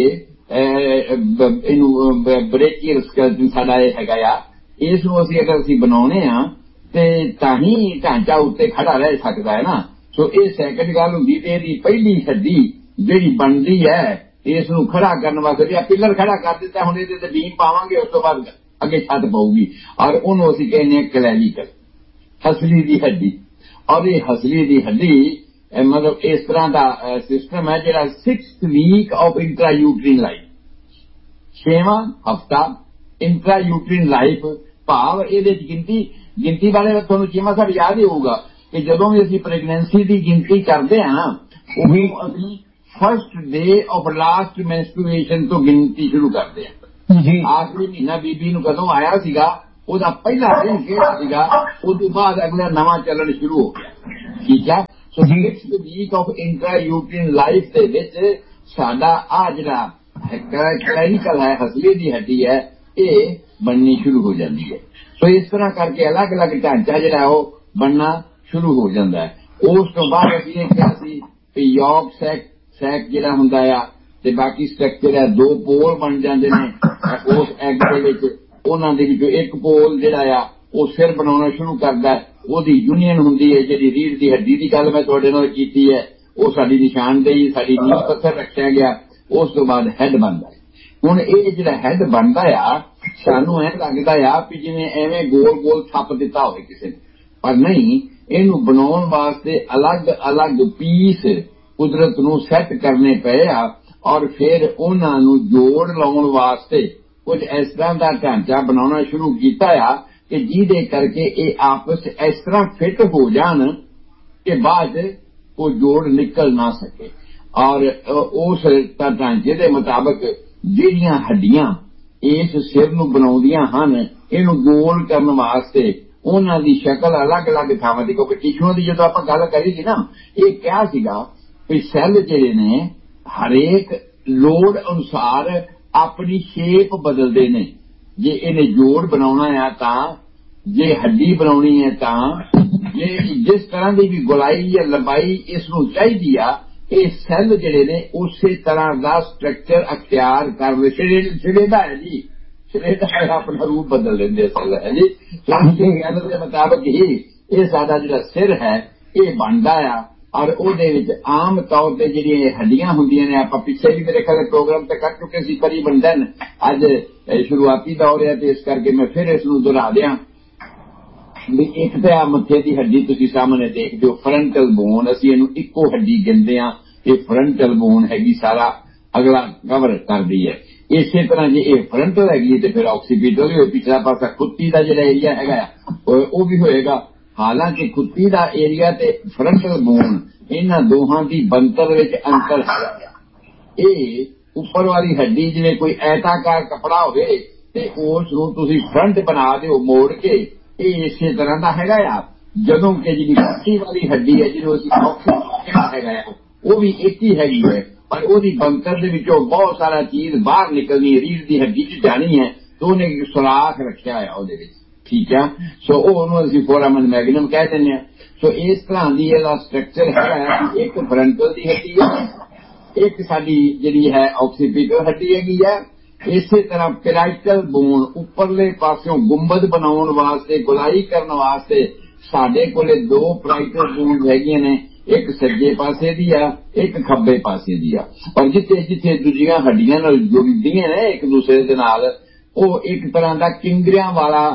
ਇਹਨੂੰ ਬ੍ਰੇਕੀਅਲ ਸਕੈਲਟਨ ਸਾਡਾ ਇਹ ਹੈਗਾ ਆ, ਇਸ ਨੂੰ ਅਗਰ ਅਸੀਂ ਬਣਾਉਣੇ ਆ ਤੇ ਤਾਂ ਹੀ ਢਾਂਚਾ ਉੱਤੇ ਖੜਾ ਰਹਿ ਸਕਦਾ ਹੈ ਨਾ। ਸੋ ਇਹ ਸੈਕੰਡ ਗੱਲ ਹੁੰਦੀ ਤੇ ਇਹਦੀ ਪਹਿਲੀ ਹੱਡੀ ਜਿਹੜੀ ਬਣਦੀ ਹੈ ਇਸ ਨੂੰ ਖੜਾ ਕਰਨ ਵਾਸਤੇ ਪਿੱਲਰ ਖੜਾ ਕਰ ਦਿੱਤਾ, ਹੁਣ ਇਹਦੇ ਤੇ ਬੀਮ ਪਾਵਾਂਗੇ, ਉਸ ਤੋਂ ਬਾਅਦ ਅੱਗੇ ਛੱਤ ਪਊਗੀ ਔਰ ਉਹਨੂੰ ਅਸੀਂ ਕਹਿੰਦੇ ਹਾਂ ਕਲੈਵੀਕਲ, ਹਸਲੀ ਦੀ ਹੱਡੀ। ਔਰ ਇਹ ਹਸਲੀ ਦੀ ਹੱਡੀ ਮਤਲਬ ਇਸ ਤਰ੍ਹਾਂ ਦਾ ਸਿਸਟਮ ਹੈ ਜਿਹੜਾ 6th week of intra ਯੂਟਰੀਨ life, 6ਵਾਂ ਹਫਤਾ ਇੰਟਰਾ ਯੂਟਰੀਨ ਲਾਈਫ, ਭਾਵ ਇਹਦੇ ਚ ਗਿਣਤੀ ਵਾਲੇ ਤੁਹਾਨੂੰ ਚੀਮਾ ਸਾਹਿਬ ਯਾਦ ਹੀ ਹੋਊਗਾ ਕਿ ਜਦੋਂ ਵੀ ਅਸੀਂ ਪ੍ਰੈਗਨੈਂਸੀ ਦੀ ਗਿਣਤੀ ਕਰਦੇ ਹਾਂ ਉਹ ਵੀ ਅਸੀਂ ਫਸਟ ਡੇ ਆਫ ਲਾਸਟ ਮੈਂਸਟਰੂਏਸ਼ਨ ਤੋਂ ਗਿਣਤੀ ਸ਼ੁਰੂ ਕਰਦੇ ਹਾਂ ਜੀ। ਆਖਰੀ ਮਹੀਨਾ ਬੀਬੀ ਨੂੰ ਕਦੋਂ ਆਇਆ ਸੀਗਾ ਉਹਦਾ ਪਹਿਲਾ ਦਿਨ ਕਿਹੜਾ ਸੀਗਾ, ਉਸ ਤੋਂ ਬਾਅਦ ਅਗਲਾ ਨਵਾਂ ਚੱਲਣ ਸ਼ੁਰੂ ਹੋ ਗਿਆ। ਠੀਕ ਹੈ। ਸੋ 6th week of intra ਯੂਟਰੀਨ life ਦੇ ਵਿੱਚ ਸਾਡਾ ਆ ਜਿਹੜਾ ਕਲੈਨਿਕਲ ਹੈ, ਹਸਲੇ ਦੀ ਹੱਡੀ ਹੈ, ਇਹ ਬਣਨੀ ਸ਼ੁਰੂ ਹੋ ਜਾਂਦੀ ਹੈ। ਸੋ ਇਸ ਤਰ੍ਹਾਂ ਕਰਕੇ ਅਲੱਗ ਅਲੱਗ ਢਾਂਚਾ ਜਿਹੜਾ ਉਹ ਬਣਨਾ ਸ਼ੁਰੂ ਹੋ ਜਾਂਦਾ ਹੈ। ਉਸ ਤੋਂ ਬਾਅਦ ਅਸੀਂ ਇਹ ਕਿਹਾ ਸੀ ਕਿ ਯੋਗ ਸੈਕ ਜਿਹੜਾ ਹੁੰਦਾ ਆ ਤੇ ਬਾਕੀ ਸਟਰਕਚਰ ਹੈ, 2 ਪੋਲ ਬਣ ਜਾਂਦੇ ਨੇ ਉਸ ਐਗ ਦੇ ਵਿੱਚ। ਉਹਨਾਂ ਦੇ ਵਿੱਚੋਂ ਇੱਕ ਪੋਲ ਜਿਹੜਾ ਆ ਉਹ ਸਿਰ ਬਣਾਉਣਾ ਸ਼ੁਰੂ ਕਰਦਾ ਹੈ, ਉਹਦੀ ਯੂਨੀਅਨ ਹੁੰਦੀ ਹੈ। ਜਿਹੜੀ ਰੀੜ੍ਹ ਦੀ ਹੱਡੀ ਦੀ ਗੱਲ ਮੈਂ ਤੁਹਾਡੇ ਨਾਲ ਕੀਤੀ ਹੈ, ਉਹ ਸਾਡੀ ਨਿਸ਼ਾਨਦੇਹੀ, ਸਾਡੀ ਨੀਂਹ ਪੱਥਰ ਰੱਖਿਆ ਗਿਆ। ਉਸ ਤੋਂ ਬਾਅਦ ਹੈਡ ਬਣਦਾ ਹੈ। ਹੁਣ ਇਹ ਜਿਹੜਾ ਹੈਡ ਬਣਦਾ ਆ, ਸਾਨੂੰ ਐਂ ਲੱਗਦਾ ਆ ਵੀ ਜਿਵੇਂ ਐਵੇਂ ਗੋਲ ਗੋਲ ਥੱਪ ਦਿੱਤਾ ਹੋਵੇ ਕਿਸੇ ਨੇ, ਪਰ ਨਹੀਂ। ਇਹਨੂੰ ਬਣਾਉਣ ਵਾਸਤੇ ਅਲੱਗ ਅਲੱਗ ਪੀਸ ਕੁਦਰਤ ਨੂੰ ਸੈੱਟ ਕਰਨੇ ਪਏ ਆ, ਔਰ ਫਿਰ ਉਹਨਾਂ ਨੂੰ ਜੋੜ ਲਾਉਣ ਵਾਸਤੇ ਕੁਝ ਇਸ ਤਰ੍ਹਾਂ ਦਾ ਢਾਂਚਾ ਬਣਾਉਣਾ ਸ਼ੁਰੂ ਕੀਤਾ ਆ ਕਿ ਜਿਹਦੇ ਕਰਕੇ ਇਹ ਆਪਸ ਇਸ ਤਰ੍ਹਾਂ ਫਿੱਟ ਹੋ ਜਾਣ ਕਿ ਬਾਅਦ ਉਹ ਜੋੜ ਨਿਕਲ ਨਾ ਸਕੇ। ਔਰ ਉਸ ਢਾਂਚੇ ਦੇ ਮੁਤਾਬਕ ਜਿਹੜੀਆਂ ਹੱਡੀਆਂ ਇਸ ਸਿਰ ਨੂੰ ਬਣਾਉਂਦੀਆਂ ਹਨ, ਇਹਨੂੰ ਗੋਲ ਕਰਨ ਵਾਸਤੇ ਉਹਨਾਂ ਦੀ ਸ਼ਕਲ ਅਲੱਗ ਅਲੱਗ ਥਾਵਾਂ ਦੀ, ਕਿਉਂਕਿ ਟਿਸ਼ੂਆਂ ਦੀ ਜਦੋਂ ਆਪਾਂ ਗੱਲ ਕਰੀ ਸੀ ਨਾ, ਇਹ ਕਿਹਾ ਸੀਗਾ ਵੀ ਸੈੱਲ ਜਿਹੜੇ ਨੇ ਹਰੇਕ ਲੋੜ ਅਨੁਸਾਰ ਆਪਣੀ ਸ਼ੇਪ ਬਦਲਦੇ ਨੇ। ਜੇ ਇਹਨੇ ਜੋੜ ਬਣਾਉਣਾ ਆ ਤਾਂ, ਜੇ ਹੱਡੀ ਬਣਾਉਣੀ ਹੈ ਤਾਂ, ਜੇ ਜਿਸ ਤਰ੍ਹਾਂ ਦੀ ਵੀ ਗੁਲਾਈ ਜਾਂ ਲੰਬਾਈ ਇਸ ਨੂੰ ਚਾਹੀਦੀ ਆ, ਇਹ ਸੈੱਲ ਜਿਹੜੇ ਨੇ ਉਸੇ ਤਰ੍ਹਾਂ ਦਾ ਸਟਰਕਚਰ ਅਖਤਿਆਰ ਕਰਦੇ। ਸਿਰੇਦਾ ਹੈ ਜੀ, ਸਿਰੇਦਾ ਆਪਣਾ ਰੂਪ ਬਦਲ ਲੈਂਦੇ ਸੈੱਲ ਹੈ ਜੀ। ਗੱਲ ਦੇ ਮੁਤਾਬਕ ਹੀ ਇਹ ਸਾਡਾ ਜਿਹੜਾ ਸਿਰ ਹੈ ਇਹ ਬਣਦਾ ਆ। ਔਰ ਉਹਦੇ ਵਿੱਚ ਆਮ ਤੌਰ ਤੇ ਜਿਹੜੀਆਂ ਹੱਡੀਆਂ ਹੁੰਦੀਆਂ ਨੇ, ਆਪਾਂ ਪਿੱਛੇ ਵੀ ਮੇਰੇ ਖਿਆਲ ਪ੍ਰੋਗਰਾਮ ਤੇ ਕਰ ਚੁੱਕੇ ਸੀ ਕਰੀਬਨ ਦਿਨ। ਅੱਜ ਸ਼ੁਰੂਆਤੀ ਦੌਰ ਹੈ ਤੇ ਇਸ ਕਰਕੇ ਮੈਂ ਫਿਰ ਇਸ ਨੂੰ ਦੁਹਰਾ ਦਿਆਂ ਵੀ ਇੱਕ ਤਾਂ ਆ ਮੱਥੇ ਦੀ ਹੱਡੀ ਤੁਸੀਂ ਸਾਹਮਣੇ ਦੇਖਦੇ ਹੋ, ਫਰੰਟਲ ਬੋਨ, ਅਸੀਂ ਇਹਨੂੰ ਇੱਕੋ ਹੱਡੀ ਗਿਣਦੇ ਹਾਂ। ਇਹ ਫਰੰਟਲ ਬੋਨ ਹੈਗੀ, ਸਾਰਾ ਅਗਲਾ ਕਵਰ ਕਰਦੀ ਹੈ। ਇਸੇ ਤਰ੍ਹਾਂ ਜੇ ਇਹ ਫਰੰਟਲ ਹੈਗੀ ਤੇ ਫਿਰ ਆਕਸੀਪੀਟਲ ਵੀ, ਪਿਛਲਾ ਪਾਸਾ ਖੁੱਤੀ ਦਾ ਜਿਹੜਾ ਏਰੀਆ ਹੈਗਾ ਉਹ ਵੀ ਹੋਏਗਾ। ਹਾਲਾਂਕਿ ਖੁੱਤੀ ਦਾ ਏਰੀਆ ਤੇ ਫਰੰਟਲ ਬੋਨ, ਇਹਨਾਂ ਦੋਹਾਂ ਦੀ ਬਣਤਰ ਵਿੱਚ ਅੰਤਰ ਹੈ। ਇਹ ਉੱਪਰ ਵਾਲੀ ਹੱਡੀ ਜਿਵੇਂ ਕੋਈ ਐਤਾਕਾਰ ਕੱਪੜਾ ਹੋਵੇ ਤੇ ਉਸ ਨੂੰ ਤੁਸੀਂ ਫਰੰਟ ਬਣਾ ਦਿਓ ਮੋੜ ਕੇ, ਇਹ ਇਸੇ ਤਰ੍ਹਾਂ ਦਾ ਹੈਗਾ ਆ। ਜਦੋਂ ਕਿ ਜਿਹੜੀ ਖੁੱਤੀ ਵਾਲੀ ਹੱਡੀ ਹੈ, ਜਿਹਨੂੰ ਅਸੀਂ ਆਕਸੀਪੀਟਲ ਹੈਗਾ ਉਹ ਵੀ ਇੱਕ ਹੀ ਹੈਗੀ ਹੈ, ਪਰ ਉਹਦੀ ਬਣਤਰ ਦੇ ਵਿੱਚੋਂ ਬਹੁਤ ਸਾਰਾ ਚੀਜ਼ ਬਾਹਰ ਨਿਕਲਣੀ ਹੈ, ਰੀੜ੍ਹ ਦੀ ਹੱਡੀ 'ਚ ਜਾਣੀ ਹੈ, ਤਾਂ ਉਹਨੇ ਇੱਕ ਸੁਰਾਖ ਰੱਖਿਆ ਆ ਉਹਦੇ ਵਿੱਚ। ਠੀਕ ਆ। ਸੋ ਉਹਨੂੰ ਅਸੀਂ ਫੋਰਾਮਨ ਮੈਗਨਮ ਕਹਿ ਦਿੰਦੇ ਹਾਂ। ਸੋ ਇਸ ਤਰ੍ਹਾਂ ਦੀ ਇਹਦਾ ਸਟਰਕਚਰ ਹੈਗਾ। ਇੱਕ ਫਰੰਟਲ ਦੀ ਹੱਡੀ ਹੈ, ਇੱਕ ਸਾਡੀ ਜਿਹੜੀ ਹੈ ਆਕਸੀਪੀਟਲ ਹੱਡੀ ਹੈਗੀ ਹੈ। ਇਸੇ ਤਰ੍ਹਾਂ ਪੈਰਾਈਟਲ ਬੋਨ, ਉੱਪਰਲੇ ਪਾਸਿਓਂ ਗੁੰਬਦ ਬਣਾਉਣ ਵਾਸਤੇ, ਗੁਲਾਈ ਕਰਨ ਵਾਸਤੇ ਸਾਡੇ ਕੋਲੇ 2 ਪੈਰਾਈਟਲ ਬੋਨ ਹੈਗੀਆਂ ਨੇ, ਇੱਕ ਸੱਜੇ ਪਾਸੇ ਦੀ ਆ, ਇੱਕ ਖੱਬੇ ਪਾਸੇ ਦੀ ਆ। ਔਰ ਜਿੱਥੇ ਜਿੱਥੇ ਦੂਜੀਆਂ ਹੱਡੀਆਂ ਨਾਲ ਜੁੜਦੀਆਂ ਨੇ ਇੱਕ ਦੂਸਰੇ ਦੇ ਨਾਲ, ਉਹ ਇੱਕ ਤਰ੍ਹਾਂ ਦਾ ਕਿੰਗਰਿਆਂ ਵਾਲਾ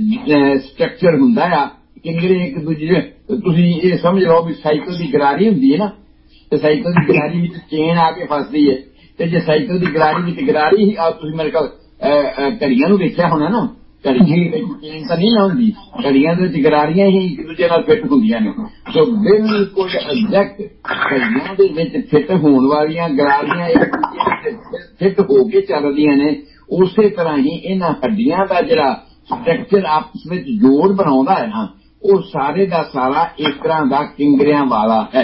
ਸਟਰਕਚਰ ਹੁੰਦਾ ਆ। ਕਿੰਗਰੇ ਇੱਕ ਦੂਜੇ, ਤੁਸੀਂ ਇਹ ਸਮਝ ਲਓ ਵੀ ਸਾਈਕਲ ਦੀ ਗਰਾਰੀ ਹੁੰਦੀ ਹੈ ਨਾ, ਤੇ ਸਾਈਕਲ ਦੀ ਗਰਾਰੀ ਵਿੱਚ ਚੇਨ ਆ ਕੇ ਫਸਦੀ ਹੈ, ਤੇ ਜੇ ਸਾਈਕਲ ਦੀ ਗਰਾਰੀ ਵਿੱਚ ਗਰਾਰੀ ਹੀ ਆ, ਤੁਸੀਂ ਮੇਰੇ ਕੋਲ ਘੜੀਆਂ ਨੂੰ ਦੇਖਿਆ ਹੋਣਾ ਨਾ, ਘੜੀਆਂ ਵਿੱਚ ਚੇਨ ਤਾਂ ਨਹੀਂ ਹੁੰਦੀ, ਘੜੀਆਂ ਦੇ ਵਿੱਚ ਗਰਾਰੀਆਂ ਹੀ ਇੱਕ ਦੂਜੇ ਨਾਲ ਫਿੱਟ ਹੁੰਦੀਆਂ ਨੇ। ਸੋ ਬਿਲਕੁਲ ਐਗਜ਼ੈਕਟ ਘੜੀਆਂ ਦੇ ਵਿੱਚ ਫਿੱਟ ਹੋਣ ਵਾਲੀਆਂ ਗਰਾਰੀਆਂ ਇੱਕ ਦੂਜੇ ਫਿੱਟ ਹੋ ਕੇ ਚੱਲਦੀਆਂ ਨੇ। ਉਸੇ ਤਰ੍ਹਾਂ ਹੀ ਇਹਨਾਂ ਹੱਡੀਆਂ ਦਾ ਜਿਹੜਾ ਸਟਰਕਚਰ ਆਪਸ ਵਿੱਚ ਜੋੜ ਬਣਾਉਂਦਾ ਹੈ ਨਾ, ਉਹ ਸਾਰੇ ਦਾ ਸਾਰਾ ਇਸ ਤਰ੍ਹਾਂ ਦਾ ਕਿੰਗਰਿਆਂ ਵਾਲਾ ਹੈ।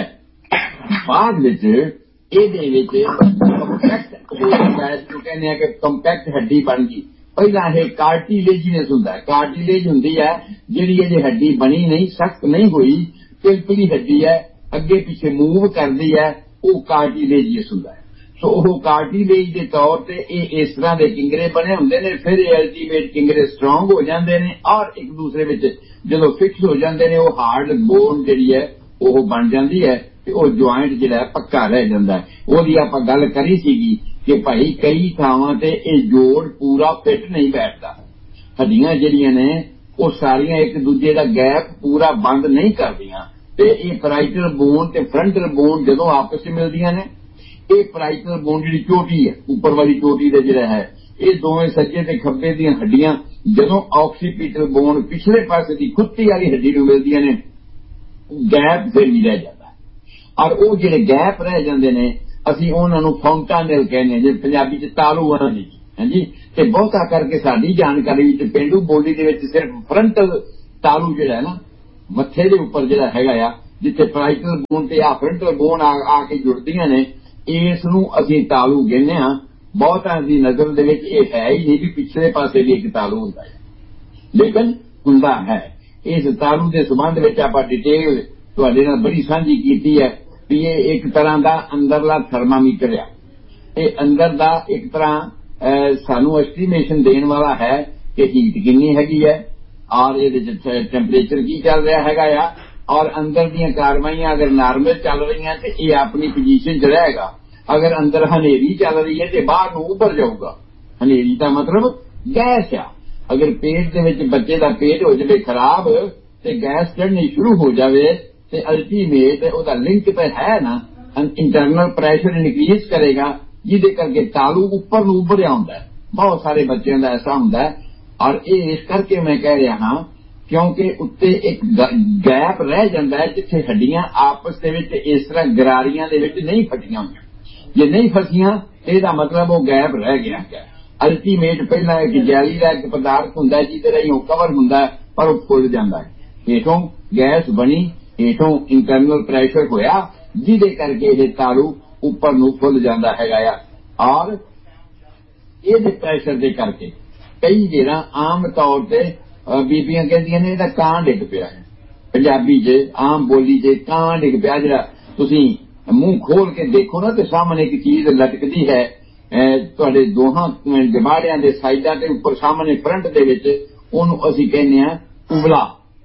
ਬਾਅਦ ਵਿੱਚ ਇਹਦੇ ਵਿੱਚ ਕੰਪੈਕਟ ਜੋ ਕਹਿੰਦੇ ਆ ਕਿ ਕੰਪੈਕਟ ਹੱਡੀ ਬਣ ਗਈ। ਪਹਿਲਾਂ ਇਹ ਕਾਰਟੀਲੇਜੀਨਸ ਹੁੰਦਾ ਹੈ, ਕਾਰਟੀਲੇਜ ਹੁੰਦੀ ਹੈ ਜਿਹੜੀ ਇਹ ਹੱਡੀ ਬਣੀ ਨਹੀਂ, ਸਖਤ ਨਹੀਂ ਹੋਈ, ਪਿਲਪਿਲੀ ਹੱਡੀ ਹੈ, ਅੱਗੇ ਪਿੱਛੇ ਮੂਵ ਕਰਦੀ ਹੈ, ਉਹ ਕਾਰਟੀਲੇਜੀਅਸ ਹੁੰਦਾ ਹੈ। ਸੋ ਉਹ ਕਾਰਟੀਲੇਜ ਦੇ ਤੌਰ ਤੇ ਇਹ ਇਸ ਤਰ੍ਹਾਂ ਦੇ ਕਿੰਗਰੇ ਬਣੇ ਹੁੰਦੇ ਨੇ। ਫਿਰ ਇਹ ਅਲਟੀਮੇਟ ਕਿੰਗਰੇ ਸਟਰੋਂਗ ਹੋ ਜਾਂਦੇ ਨੇ ਔਰ ਇੱਕ ਦੂਸਰੇ ਵਿੱਚ ਜਦੋਂ ਫਿਕਸ ਹੋ ਜਾਂਦੇ ਨੇ, ਉਹ ਹਾਰਡ ਬੋਨ ਜਿਹੜੀ ਹੈ ਉਹ ਬਣ ਜਾਂਦੀ ਹੈ ਤੇ ਉਹ ਜੁਆਇੰਟ ਜਿਹੜਾ ਪੱਕਾ ਰਹਿ ਜਾਂਦਾ ਹੈ। ਉਹਦੀ ਆਪਾਂ ਗੱਲ ਕਰੀ ਸੀਗੀ ਕਿ ਭਾਈ ਕਈ ਥਾਵਾਂ ਤੇ ਇਹ ਜੋੜ ਪੂਰਾ ਫਿੱਟ ਨਹੀਂ ਬੈਠਦਾ। ਹੱਡੀਆਂ ਜਿਹੜੀਆਂ ਨੇ ਉਹ ਸਾਰੀਆਂ ਇੱਕ ਦੂਜੇ ਦਾ ਗੈਪ ਪੂਰਾ ਬੰਦ ਨਹੀਂ ਕਰਦੀਆਂ, ਤੇ ਇਹ ਪੈਰਾਈਟਲ ਬੋਨ ਤੇ ਫਰੰਟਲ ਬੋਨ ਜਦੋਂ ਆਪਸ ਵਿੱਚ ਮਿਲਦੀਆਂ ਨੇ, ਇਹ ਪੈਰਾਈਟਲ ਬੋਨ ਜਿਹੜੀ ਚੋਟੀ ਹੈ, ਉੱਪਰ ਵਾਲੀ ਚੋਟੀ ਦਾ ਜਿਹੜਾ ਹੈ, ਇਹ ਦੋਵੇਂ ਸੱਜੇ ਤੇ ਖੱਬੇ ਦੀਆਂ ਹੱਡੀਆਂ ਜਦੋਂ ਆਕਸੀਪੀਟਲ ਬੋਨ ਪਿਛਲੇ ਪਾਸੇ ਦੀ ਖੁੱਤੀ ਵਾਲੀ ਹੱਡੀ ਨੂੰ ਮਿਲਦੀਆਂ ਨੇ, ਗੈਪ ਫਿਰ ਵੀ ਰਹਿ ਜਾਂਦਾ। ਔਰ ਉਹ ਜਿਹੜੇ ਗੈਪ ਰਹਿ ਜਾਂਦੇ ਨੇ ਅਸੀਂ ਉਹਨਾਂ ਨੂੰ ਫੌਂਟਾਨੇਲ ਕਹਿੰਦੇ ਹਾਂ, ਜੇ ਪੰਜਾਬੀ ਚ ਤਾਲੂ ਉਹਨਾਂ ਦੀ ਹਾਂਜੀ। ਤੇ ਬਹੁਤਾ ਕਰਕੇ ਸਾਡੀ ਜਾਣਕਾਰੀ ਵਿੱਚ ਪੇਂਡੂ ਬੋਲੀ ਦੇ ਵਿੱਚ ਸਿਰਫ ਫਰੰਟਲ ਤਾਲੂ ਜਿਹੜਾ ਨਾ ਮੱਥੇ ਦੇ ਉੱਪਰ ਜਿਹੜਾ ਹੈਗਾ ਆ, ਜਿੱਥੇ ਪੈਰਾਈਟਲ ਬੋਨ ਤੇ ਆ ਫਰੰਟਲ ਬੋਨ ਆ ਕੇ ਜੁੜਦੀਆਂ ਨੇ, ਇਸ ਨੂੰ ਅਸੀਂ ਤਾਲੂ ਕਹਿੰਦੇ ਹਾਂ। ਬਹੁਤਾਂ ਦੀ ਨਜ਼ਰ ਦੇ ਵਿੱਚ ਇਹ ਹੈ ਹੀ ਨਹੀਂ ਵੀ ਪਿਛਲੇ ਪਾਸੇ ਵੀ ਇੱਕ ਤਾਲੂ ਹੁੰਦਾ ਹੈ, ਲੇਕਿਨ ਹੁੰਦਾ ਹੈ। ਇਸ ਤਾਲੂ ਦੇ ਸੰਬੰਧ ਵਿੱਚ ਆਪਾਂ ਡਿਟੇਲ ਤੁਹਾਡੇ ਨਾਲ ਬੜੀ ਸਾਂਝੀ ਕੀਤੀ ਹੈ ਵੀ ਇਹ ਇੱਕ ਤਰ੍ਹਾਂ ਦਾ ਅੰਦਰਲਾ ਥਰਮਾਮੀਟਰ ਆ। ਇਹ ਅੰਦਰ ਦਾ ਇੱਕ ਤਰ੍ਹਾਂ ਸਾਨੂੰ ਐਸਟੀਮੇਸ਼ਨ ਦੇਣ ਵਾਲਾ ਹੈ ਕਿ ਹੀਟ ਕਿੰਨੀ ਹੈਗੀ ਹੈ ਔਰ ਇਹਦੇ ਚ ਟੈਂਪਰੇਚਰ ਕੀ ਚੱਲ ਰਿਹਾ ਹੈਗਾ ਆ, ਔਰ ਅੰਦਰ ਦੀਆਂ ਕਾਰਵਾਈਆਂ ਅਗਰ ਨਾਰਮਲ ਚੱਲ ਰਹੀਆਂ ਤੇ ਇਹ ਆਪਣੀ ਪੋਜੀਸ਼ਨ 'ਚ ਰਹੇਗਾ। ਅਗਰ ਅੰਦਰ ਹਨੇਰੀ ਚੱਲ ਰਹੀ ਹੈ ਤੇ ਬਾਹਰ ਨੂੰ ਉੱਭਰ ਜਾਊਗਾ। ਹਨੇਰੀ ਦਾ ਮਤਲਬ ਗੈਸ ਆ। ਅਗਰ ਪੇਟ ਦੇ ਵਿੱਚ ਬੱਚੇ ਦਾ ਪੇਟ ਹੋ ਜਾਵੇ ਖਰਾਬ ਤੇ ਗੈਸ ਚੜ੍ਹਨੀ ਸ਼ੁਰੂ ਹੋ ਜਾਵੇ ਤੇ ਅਲਟੀਮੇਟ ਉਹਦਾ ਲਿੰਕ ਤਾਂ ਹੈ ਨਾ, ਇੰਟਰਨਲ ਪ੍ਰੈਸ਼ਰ ਇਨਕਰੀਜ਼ ਕਰੇਗਾ, ਜਿਹਦੇ ਕਰਕੇ ਤਾਲੂ ਉੱਪਰ ਨੂੰ ਉੱਭਰਿਆ ਹੁੰਦਾ ਹੈ। ਬਹੁਤ ਸਾਰੇ ਬੱਚਿਆਂ ਦਾ ਐਸਾ ਹੁੰਦਾ ਹੈ। ਔਰ ਇਹ ਇਸ ਕਰਕੇ ਮੈਂ ਕਹਿ ਰਿਹਾ ਹਾਂ ਕਿਉਂਕਿ ਉੱਤੇ ਇੱਕ ਗੈਪ ਰਹਿ ਜਾਂਦਾ ਹੈ ਜਿੱਥੇ ਹੱਡੀਆਂ ਆਪਸ ਦੇ ਵਿੱਚ ਇਸ ਤਰ੍ਹਾਂ ਗਰਾਰੀਆਂ ਦੇ ਵਿੱਚ ਨਹੀਂ ਫਟੀਆਂ ਹੋਈਆਂ। ਜੇ ਨਹੀਂ ਫਸੀਆਂ ਇਹਦਾ ਮਤਲਬ ਉਹ ਗੈਪ ਰਹਿ ਗਿਆ ਹੈ। ਅਲਟੀਮੇਟ ਪਹਿਲਾਂ ਇੱਕ ਜੈਲੀ ਦਾ ਇੱਕ ਪਦਾਰਥ ਹੁੰਦਾ ਜਿਹਦੇ ਰਾਹੀਂ ਉਹ ਕਵਰ ਹੁੰਦਾ ਹੈ ਪਰ ਉਹ ਫੁੱਲ ਜਾਂਦਾ ਹੈ। ਹੇਠੋਂ ਗੈਸ ਬਣੀ, ਹੇਠੋਂ ਇੰਟਰਨਲ ਪ੍ਰੈਸ਼ਰ ਹੋਇਆ ਜਿਹਦੇ ਕਰਕੇ ਇਹ ਤਾਲੂ ਉੱਪਰ ਨੂੰ ਫੁੱਲ ਜਾਂਦਾ ਹੈਗਾ ਆ। ਔਰ ਇਹਦੇ ਪ੍ਰੈਸ਼ਰ ਦੇ ਕਰਕੇ ਕਈ ਜਿਹੜਾ ਆਮ ਤੌਰ ਤੇ ਬੀਬੀਆਂ ਕਹਿੰਦੀਆਂ ਨੇ ਇਹਦਾ ਕਾਂ ਡਿੱਗ ਪਿਆ ਹੈ। ਪੰਜਾਬੀ 'ਚ ਆਮ ਬੋਲੀ 'ਚ ਕਾਂ ਡਿੱਗ ਪਿਆ। ਜਿਹੜਾ ਤੁਸੀਂ ਮੂੰਹ ਖੋਲ ਕੇ ਦੇਖੋ ਨਾ ਤੇ ਸਾਹਮਣੇ ਇੱਕ ਚੀਜ਼ ਲਟਕਦੀ ਹੈ ਤੁਹਾਡੇ ਦੋਹਾਂ ਜਮਾੜਿਆਂ ਦੇ ਸਾਈਡਾਂ ਤੇ ਉੱਪਰ ਸਾਹਮਣੇ ਫਰੰਟ ਦੇ ਵਿੱਚ, ਉਹਨੂੰ ਅਸੀਂ ਕਹਿੰਦੇ ਹਾਂ ਉਬਲਾ,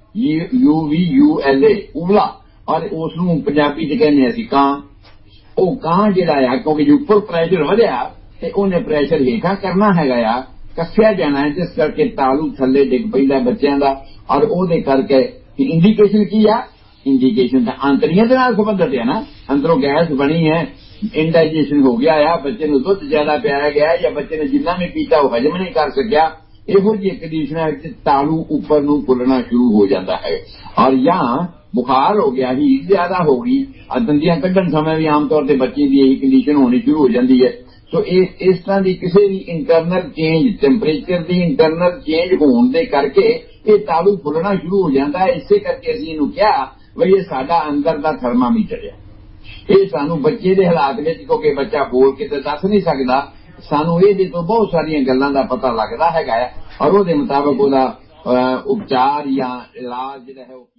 UVULA ਉਬਲਾ। ਔਰ ਉਸ ਨੂੰ ਪੰਜਾਬੀ 'ਚ ਕਹਿੰਦੇ ਅਸੀਂ ਕਾਂ। ਉਹ ਕਾਂ ਜਿਹੜਾ ਆ ਕਿਉਂਕਿ ਜੇ ਉੱਪਰ ਪ੍ਰੈਸ਼ਰ ਵਧਿਆ ਤੇ ਉਹਨੇ ਪ੍ਰੈਸ਼ਰ ਹੇਠਾਂ ਕਰਨਾ ਹੈਗਾ ਆ, ਕੱਸਿਆ ਜਾਣਾ ਹੈ, ਜਿਸ ਕਰਕੇ ਤਾਲੂ ਥੱਲੇ ਡਿੱਗ ਪੈਂਦਾ ਬੱਚਿਆਂ ਦਾ। ਔਰ ਉਹਦੇ ਕਰਕੇ ਇੰਡੀਕੇਸ਼ਨ ਕੀ ਆ? ਇੰਡੀਕੇਸ਼ਨ ਤਾਂ ਅੰਤੜੀਆਂ ਦੇ ਨਾਲ ਸੰਬੰਧਿਤ ਹੈ ਨਾ। ਅੰਦਰੋਂ ਗੈਸ ਬਣੀ ਹੈ, ਇੰਡਾਈਜੇਸ਼ਨ ਹੋ ਗਿਆ ਆ, ਬੱਚੇ ਨੂੰ ਦੁੱਧ ਜ਼ਿਆਦਾ ਪਿਆਇਆ ਗਿਆ ਜਾਂ ਬੱਚੇ ਨੇ ਜਿੰਨਾ ਵੀ ਪੀਤਾ ਉਹ ਹਜਮ ਨਹੀਂ ਕਰ ਸਕਿਆ। ਇਹੋ ਜਿਹੀ ਕੰਡੀਸ਼ਨਾਂ ਵਿੱਚ ਤਾਲੂ ਉੱਪਰ ਨੂੰ ਫੁੱਲਣਾ ਸ਼ੁਰੂ ਹੋ ਜਾਂਦਾ ਹੈ। ਔਰ ਜਾਂ ਬੁਖਾਰ ਹੋ ਗਿਆ, ਹੀਟ ਜ਼ਿਆਦਾ ਹੋ ਗਈ, ਦੰਦੀਆਂ ਕੱਢਣ ਸਮੇਂ ਵੀ ਆਮ ਤੌਰ ਤੇ ਬੱਚੇ ਦੀ ਇਹੀ ਕੰਡੀਸ਼ਨ ਹੋਣੀ ਸ਼ੁਰੂ ਹੋ ਜਾਂਦੀ ਹੈ। ਸੋ ਇਸ ਤਰ੍ਹਾਂ ਦੀ ਕਿਸੇ ਵੀ ਇੰਟਰਨਲ ਚੇਂਜ, ਟੈਂਪਰੇਚਰ ਦੀ ਇੰਟਰਨਲ ਚੇਂਜ ਹੋਣ ਦੇ ਕਰਕੇ ਇਹ ਤਾਲੂ ਫੁੱਲਣਾ ਸ਼ੁਰੂ ਹੋ ਜਾਂਦਾ ਹੈ। ਇਸੇ ਕਰਕੇ ਅਸੀਂ ਇਹਨੂੰ ਕਿਹਾ ਵੀ ਇਹ ਸਾਡਾ ਅੰਦਰ ਦਾ ਥਰਮਾਮੀਟਰ ਹੈ। ਇਹ ਸਾਨੂੰ ਬੱਚੇ ਦੇ ਹਾਲਾਤ ਵਿੱਚ, ਕਿਉਂਕਿ ਬੱਚਾ ਬੋਲ ਕੇ ਤਾਂ ਦੱਸ ਨਹੀਂ ਸਕਦਾ, ਸਾਨੂੰ ਇਹਦੇ ਤੋਂ ਬਹੁਤ ਸਾਰੀਆਂ ਗੱਲਾਂ ਦਾ ਪਤਾ ਲੱਗਦਾ ਹੈਗਾ ਹੈ ਔਰ ਉਹਦੇ ਮੁਤਾਬਕ ਉਹਦਾ ਉਪਚਾਰ ਜਾਂ ਇਲਾਜ ਜਿਹੜਾ ਹੈ ਉਹ